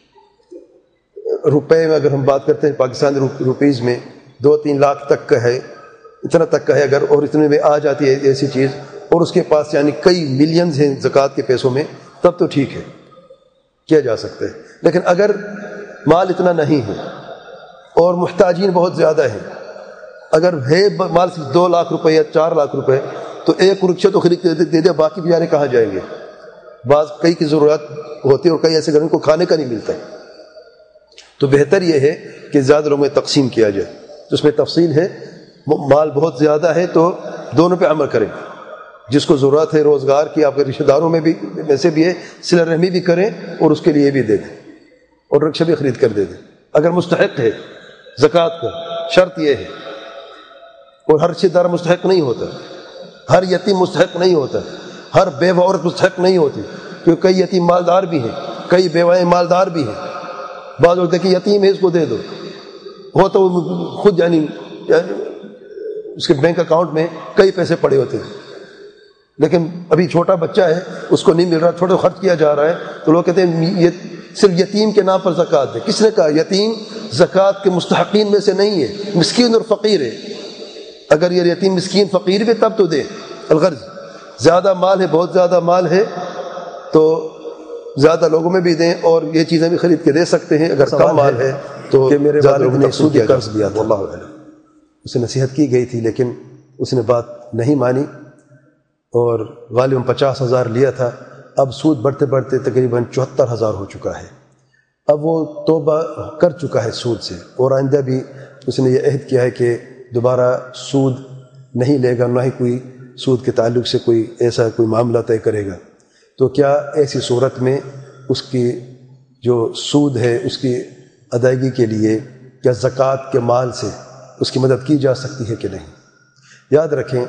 روپے میں اگر ہم بات کرتے ہیں پاکستانی روپیز میں 2-3 لاکھ تک کا ہے، اتنا تک کا ہے اگر، اور اتنے میں آ جاتی ہے ایسی چیز، اور اس کے پاس یعنی کئی ملینز ہیں زکوٰۃ کے پیسوں میں، تب تو ٹھیک ہے، کیا جا سکتا ہے۔ لیکن اگر مال اتنا نہیں ہے اور محتاجین بہت زیادہ ہیں، اگر ہے مال صرف 2 لاکھ روپے یا 4 لاکھ روپے، تو ایک رکشہ تو خرید دے دیا، باقی بیچارے کہاں جائیں گے؟ بعض کئی کی ضرورت ہوتی ہے اور کئی ایسے گھروں کو کھانے کا نہیں ملتا، تو بہتر یہ ہے کہ زیادہ لوگوں میں تقسیم کیا جائے۔ تو اس میں تفصیل ہے، مال بہت زیادہ ہے تو دونوں پہ عمل کریں، جس کو ضرورت ہے روزگار کی، آپ کے رشتہ داروں میں بھی ویسے بھی ہے، صلہ رحمی بھی کریں اور اس کے لیے بھی دے دیں اور رکشہ بھی خرید کر دے دیں۔ اگر مستحق ہے زکوٰۃ کا، شرط یہ ہے، اور ہر رشتہ دار مستحق نہیں ہوتا، ہر یتیم مستحق نہیں ہوتا، ہر بیوہ عورت مستحق نہیں ہوتی، کیونکہ کئی یتیم مالدار بھی ہیں، کئی بیوائیں مالدار بھی ہیں۔ بعض لوگ دیکھیں یتیم ہے اس کو دے دو، ہو تو خود یعنی اس کے بینک اکاؤنٹ میں کئی پیسے پڑے ہوتے ہیں، لیکن ابھی چھوٹا بچہ ہے اس کو نہیں مل رہا، چھوٹا خرچ کیا جا رہا ہے، تو لوگ کہتے ہیں یہ صرف یتیم کے نام پر زکوٰۃ دے۔ کس نے کہا یتیم زکوٰۃ کے مستحقین میں سے نہیں ہے، مسکین اور فقیر ہے۔ اگر یہ یتیم مسکین فقیر بھی تب تو دے، الغرض زیادہ مال ہے، بہت زیادہ مال ہے تو زیادہ لوگوں میں بھی دیں، اور یہ چیزیں بھی خرید کے دے سکتے ہیں۔ اگر کم مال ہے تو کہ میرے والد نے سود کا قرض دیا تھا، اللہ اعلم، اسے نصیحت کی گئی تھی لیکن اس نے بات نہیں مانی، اور غالباً 50,000 لیا تھا، اب سود بڑھتے بڑھتے تقریباً 74,000 ہو چکا ہے۔ اب وہ توبہ کر چکا ہے سود سے، اور آئندہ بھی اس نے یہ عہد کیا ہے کہ دوبارہ سود نہیں لے گا، نہ ہی کوئی سود کے تعلق سے کوئی ایسا کوئی معاملہ طے کرے گا۔ تو کیا ایسی صورت میں اس کی جو سود ہے اس کی ادائیگی کے لیے کیا زکوٰۃ کے مال سے اس کی مدد کی جا سکتی ہے کہ نہیں؟ یاد رکھیں،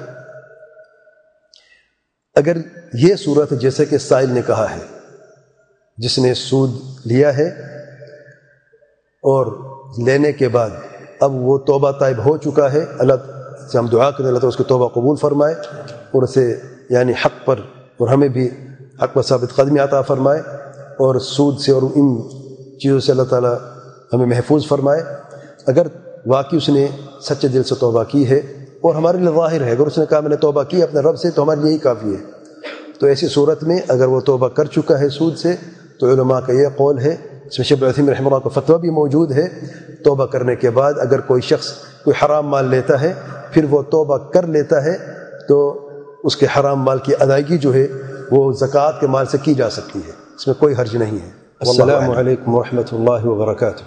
اگر یہ صورت جیسے کہ سائل نے کہا ہے، جس نے سود لیا ہے اور لینے کے بعد اب وہ توبہ طائب ہو چکا ہے، اللہ سے ہم دعا کریں اللہ تعالیٰ اس کی توبہ قبول فرمائے اور اسے یعنی حق پر اور ہمیں بھی حق پر ثابت قدمی عطا فرمائے، اور سود سے اور ان چیزوں سے اللہ تعالیٰ ہمیں محفوظ فرمائے۔ اگر واقعی اس نے سچے دل سے توبہ کی ہے اور ہمارے لیے ظاہر ہے، اگر اس نے کہا میں نے توبہ کی اپنے رب سے، تو ہمارے لیے یہی کافی ہے۔ تو ایسی صورت میں اگر وہ توبہ کر چکا ہے سود سے، تو علماء کا یہ قول ہے، اس میں شیخ ابن عثیمین رحمہ اللہ کا فتویٰ بھی موجود ہے، توبہ کرنے کے بعد اگر کوئی شخص کوئی حرام مال لیتا ہے پھر وہ توبہ کر لیتا ہے تو اس کے حرام مال کی ادائیگی جو ہے وہ زکوٰۃ کے مال سے کی جا سکتی ہے، اس میں کوئی حرج نہیں ہے۔ السلام علیکم ورحمۃ اللہ وبرکاتہ۔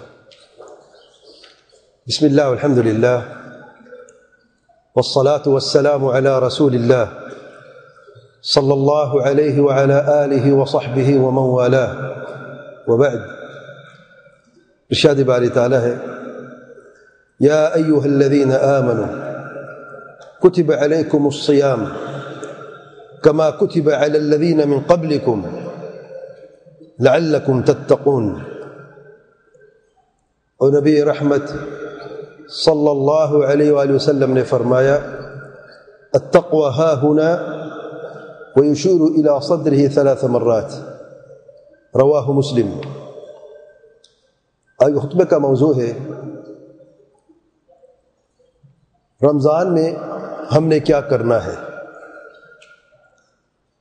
بسم اللہ والحمد للہ والصلاة والسلام علی رسول اللہ صلی اللہ علیہ وعلی آلہ وصحبہ ومن والاه وبعد۔ ارشاد باری تعالی ہے، یا ایہا الذین آمنوا کتب علیکم الصیام کما کتب علی الذین من قبلکم لعلکم تتقون۔ اور نبی رحمت صلی اللہ علیہ وآلہ وسلم نے فرمایا، التقوى ها هنا ويشير إلى صدره 3 مرات، رواہ مسلم۔ آج خطبے کا موضوع ہے رمضان میں ہم نے کیا کرنا ہے۔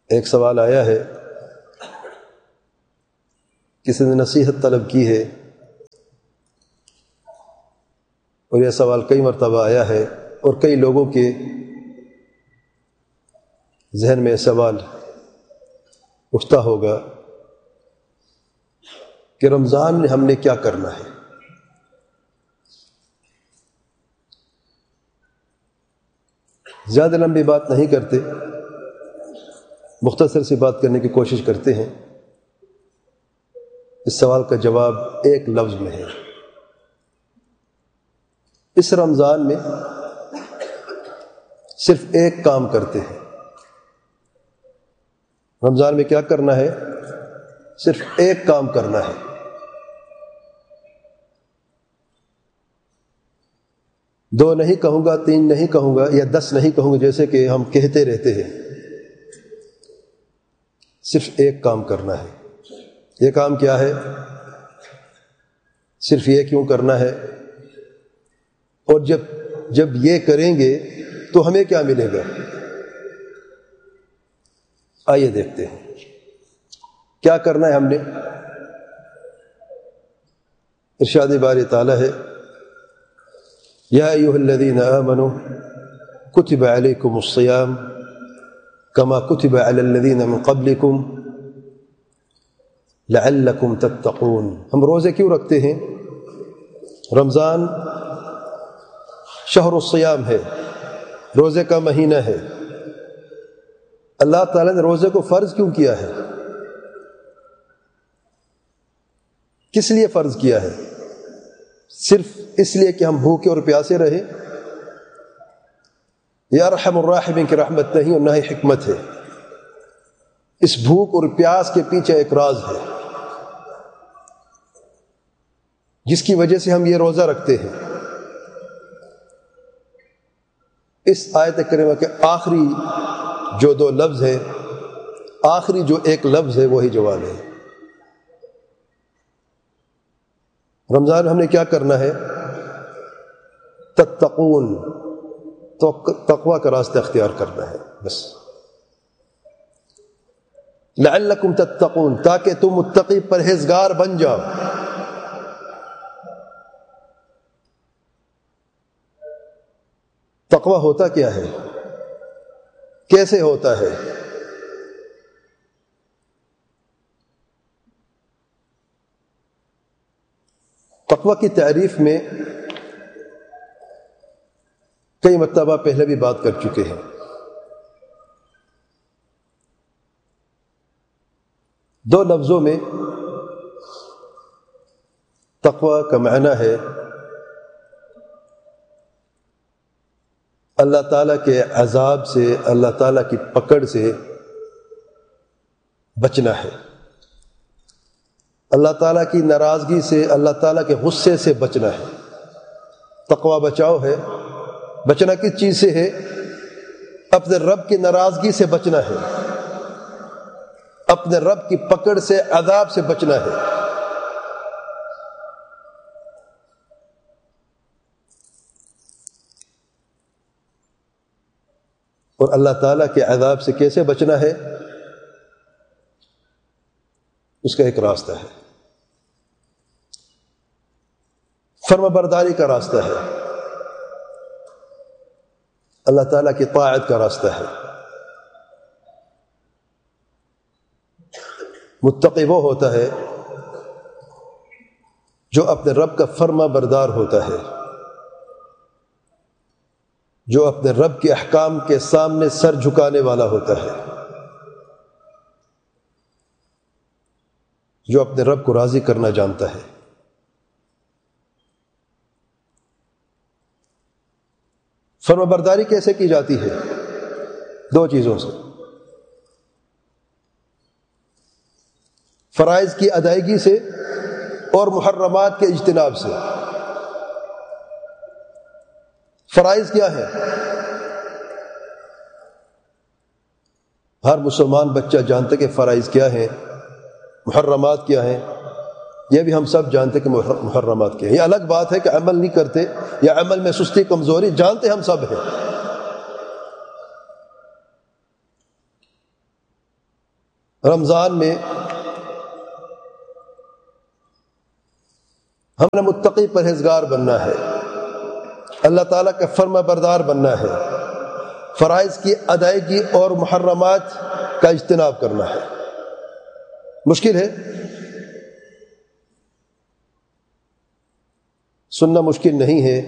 ایک سوال آیا ہے، کسی نے نصیحت طلب کی ہے اور یہ سوال کئی مرتبہ آیا ہے اور کئی لوگوں کے ذہن میں سوال اٹھتا ہوگا کہ رمضان میں ہم نے کیا کرنا ہے۔ زیادہ لمبی بات نہیں کرتے، مختصر سی بات کرنے کی کوشش کرتے ہیں۔ اس سوال کا جواب ایک لفظ میں ہے۔ اس رمضان میں صرف ایک کام کرتے ہیں۔ رمضان میں کیا کرنا ہے؟ صرف ایک کام کرنا ہے۔ دو نہیں کہوں گا، تین نہیں کہوں گا، یا 10 نہیں کہوں گا جیسے کہ ہم کہتے رہتے ہیں۔ صرف ایک کام کرنا ہے۔ یہ کام کیا ہے؟ صرف یہ کیوں کرنا ہے؟ اور جب یہ کریں گے تو ہمیں کیا ملے گا؟ آئیے دیکھتے ہیں کیا کرنا ہے ہم نے۔ ارشاد باری تعالیٰ ہے، یا ایھا الذین آمنوا کتب علیکم الصیام کما کتب علی الذین من قبلکم لعلکم تتقون۔ ہم روزے کیوں رکھتے ہیں؟ رمضان شہر الصیام ہے، روزے کا مہینہ ہے۔ اللہ تعالیٰ نے روزے کو فرض کیوں کیا ہے؟ کس لیے فرض کیا ہے؟ صرف اس لیے کہ ہم بھوکے اور پیاسے رہیں؟ یا ارحم الراحمین کی رحمت نہیں اور نہ ہی حکمت ہے۔ اس بھوک اور پیاس کے پیچھے ایک راز ہے جس کی وجہ سے ہم یہ روزہ رکھتے ہیں۔ اس آیت کریمہ کے آخری جو 2 لفظ ہیں، آخری جو ایک لفظ ہے وہی جواب ہے۔ رمضان ہم نے کیا کرنا ہے؟ تتقون، تو تقوی کا راستہ اختیار کرنا ہے بس۔ لعلکم تتقون، تاکہ تم متقی پرہیزگار بن جاؤ۔ تقوی ہوتا کیا ہے؟ کیسے ہوتا ہے؟ تقوی کی تعریف میں کئی مرتبہ پہلے بھی بات کر چکے ہیں۔ دو لفظوں میں تقوی کا معنی ہے اللہ تعالیٰ کے عذاب سے، اللہ تعالیٰ کی پکڑ سے بچنا ہے، اللہ تعالیٰ کی ناراضگی سے، اللہ تعالیٰ کے غصے سے بچنا ہے۔ تقوی بچاؤ ہے۔ بچنا کس چیز سے ہے؟ اپنے رب کی ناراضگی سے بچنا ہے، اپنے رب کی پکڑ سے، عذاب سے بچنا ہے۔ اور اللہ تعالیٰ کے عذاب سے کیسے بچنا ہے؟ اس کا ایک راستہ ہے، فرما برداری کا راستہ ہے، اللہ تعالیٰ کی طاعت کا راستہ ہے۔ متقی وہ ہوتا ہے جو اپنے رب کا فرما بردار ہوتا ہے، جو اپنے رب کے احکام کے سامنے سر جھکانے والا ہوتا ہے، جو اپنے رب کو راضی کرنا جانتا ہے۔ فرما برداری کیسے کی جاتی ہے؟ 2 چیزوں سے، فرائض کی ادائیگی سے اور محرمات کے اجتناب سے۔ فرائض کیا ہے؟ ہر مسلمان بچہ جانتا کہ فرائض کیا ہیں، محرمات کیا ہیں، یہ بھی ہم سب جانتے کہ محرمات کیا ہیں۔ یہ الگ بات ہے کہ عمل نہیں کرتے یا عمل میں سستی کمزوری، جانتے ہم سب ہیں۔ رمضان میں ہم نے متقی پرہیزگار بننا ہے، اللہ تعالیٰ کا فرما بردار بننا ہے، فرائض کی ادائیگی اور محرمات کا اجتناب کرنا ہے۔ مشکل ہے، سننا مشکل نہیں ہے،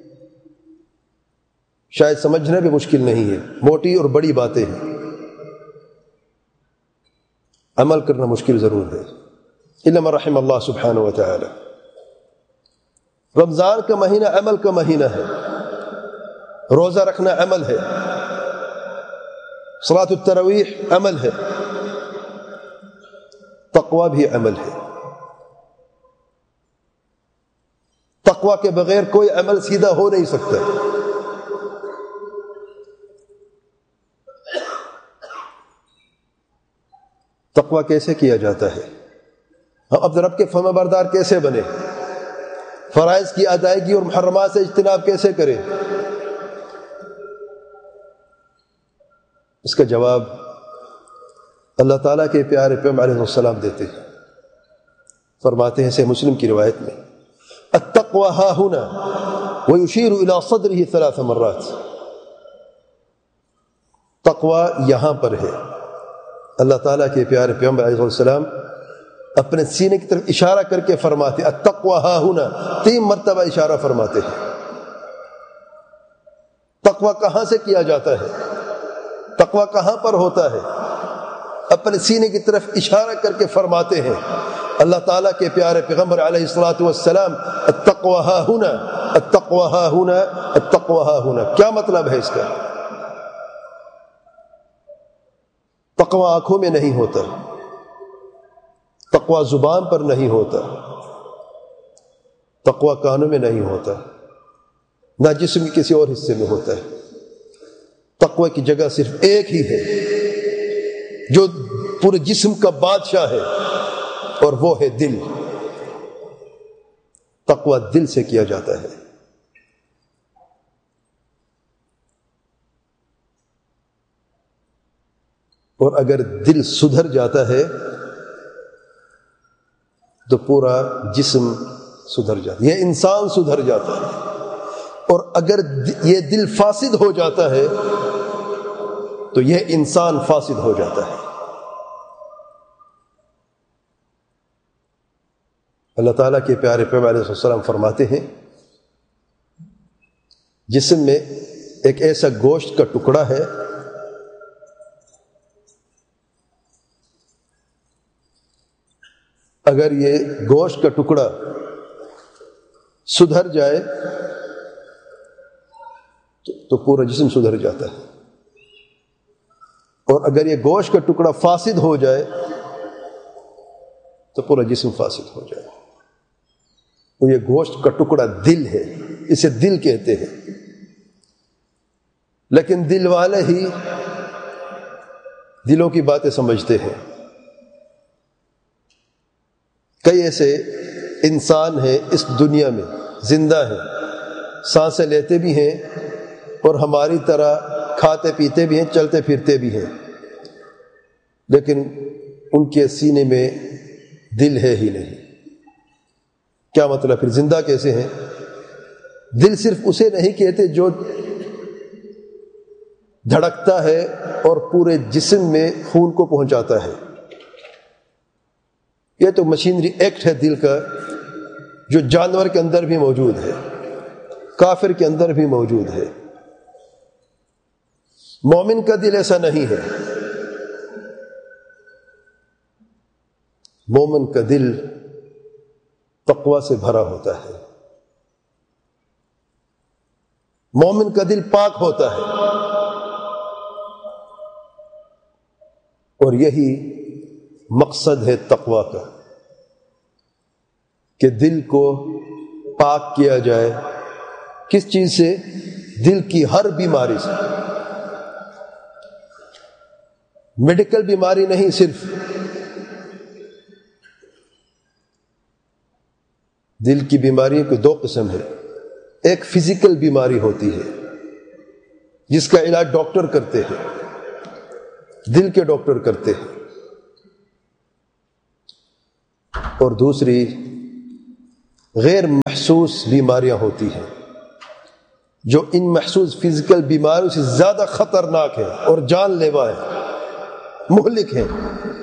شاید سمجھنا بھی مشکل نہیں ہے، موٹی اور بڑی باتیں ہیں، عمل کرنا مشکل ضرور ہے، الا من رحم اللہ سبحانہ و تعالی۔ رمضان کا مہینہ عمل کا مہینہ ہے، روزہ رکھنا عمل ہے، صلاۃ التراویح عمل ہے، تقوی بھی عمل ہے۔ تقوی کے بغیر کوئی عمل سیدھا ہو نہیں سکتا۔ تقوی کیسے کیا جاتا ہے؟ ہم اپنے رب کے فرما بردار کیسے بنے؟ فرائض کی ادائیگی اور محرمات سے اجتناب کیسے کریں؟ اس کا جواب اللہ تعالیٰ کے پیارے پیغمبر علیہ السلام دیتے ہیں، فرماتے ہیں صحیح مسلم کی روایت میں، التقوى ها هنا ويشير الى صدره 3 مرات۔ تقوی یہاں پر ہے۔ اللہ تعالیٰ کے پیارے پیغمبر علیہ السلام اپنے سینے کی طرف اشارہ کر کے فرماتے ہیں التقوى ها هنا، 3 مرتبہ اشارہ فرماتے ہیں۔ تقوی کہاں سے کیا جاتا ہے؟ تقوی کہاں پر ہوتا ہے؟ اپنے سینے کی طرف اشارہ کر کے فرماتے ہیں اللہ تعالیٰ کے پیارے پیغمبر علیہ الصلوۃ والسلام التقوى ها هنا، التقوى ها هنا، التقوى ها هنا۔ کیا مطلب ہے اس کا؟ تقوی آنکھوں میں نہیں ہوتا، تقوی زبان پر نہیں ہوتا، تقوی کانوں میں نہیں ہوتا، نہ جسم کے کسی اور حصے میں ہوتا ہے۔ تقوی کی جگہ صرف ایک ہی ہے جو پورے جسم کا بادشاہ ہے، اور وہ ہے دل۔ تقوی دل سے کیا جاتا ہے۔ اور اگر دل سدھر جاتا ہے تو پورا جسم سدھر جاتا ہے، یہ انسان سدھر جاتا ہے۔ اور اگر یہ دل فاسد ہو جاتا ہے تو یہ انسان فاسد ہو جاتا ہے۔ اللہ تعالیٰ کے پیارے پیغمبر علیہ السلام فرماتے ہیں جسم میں ایک ایسا گوشت کا ٹکڑا ہے اگر یہ گوشت کا ٹکڑا سدھر جائے تو پورا جسم سدھر جاتا ہے، اور اگر یہ گوشت کا ٹکڑا فاسد ہو جائے تو پورا جسم فاسد ہو جائے۔ وہ یہ گوشت کا ٹکڑا دل ہے، اسے دل کہتے ہیں، لیکن دل والے ہی دلوں کی باتیں سمجھتے ہیں۔ کئی ایسے انسان ہیں اس دنیا میں زندہ ہیں، سانسیں لیتے بھی ہیں اور ہماری طرح کھاتے پیتے بھی ہیں، چلتے پھرتے بھی ہیں، لیکن ان کے سینے میں دل ہے ہی نہیں۔ کیا مطلب؟ پھر زندہ کیسے ہیں؟ دل صرف اسے نہیں کہتے جو دھڑکتا ہے اور پورے جسم میں خون کو پہنچاتا ہے، یہ تو مشینری ایکٹ ہے دل کا، جو جانور کے اندر بھی موجود ہے، کافر کے اندر بھی موجود ہے۔ مومن کا دل ایسا نہیں ہے۔ مومن کا دل تقوی سے بھرا ہوتا ہے، مومن کا دل پاک ہوتا ہے، اور یہی مقصد ہے تقوی کا کہ دل کو پاک کیا جائے۔ کس چیز سے؟ دل کی ہر بیماری سے، میڈیکل بیماری نہیں، صرف دل کی بیماریوں کی 2 قسم ہے۔ ایک فزیکل بیماری ہوتی ہے جس کا علاج ڈاکٹر کرتے ہیں، دل کے ڈاکٹر کرتے ہیں، اور دوسری غیر محسوس بیماریاں ہوتی ہیں جو ان محسوس فزیکل بیماریوں سے زیادہ خطرناک ہیں اور جان لیوا ہیں، مہلک ہیں۔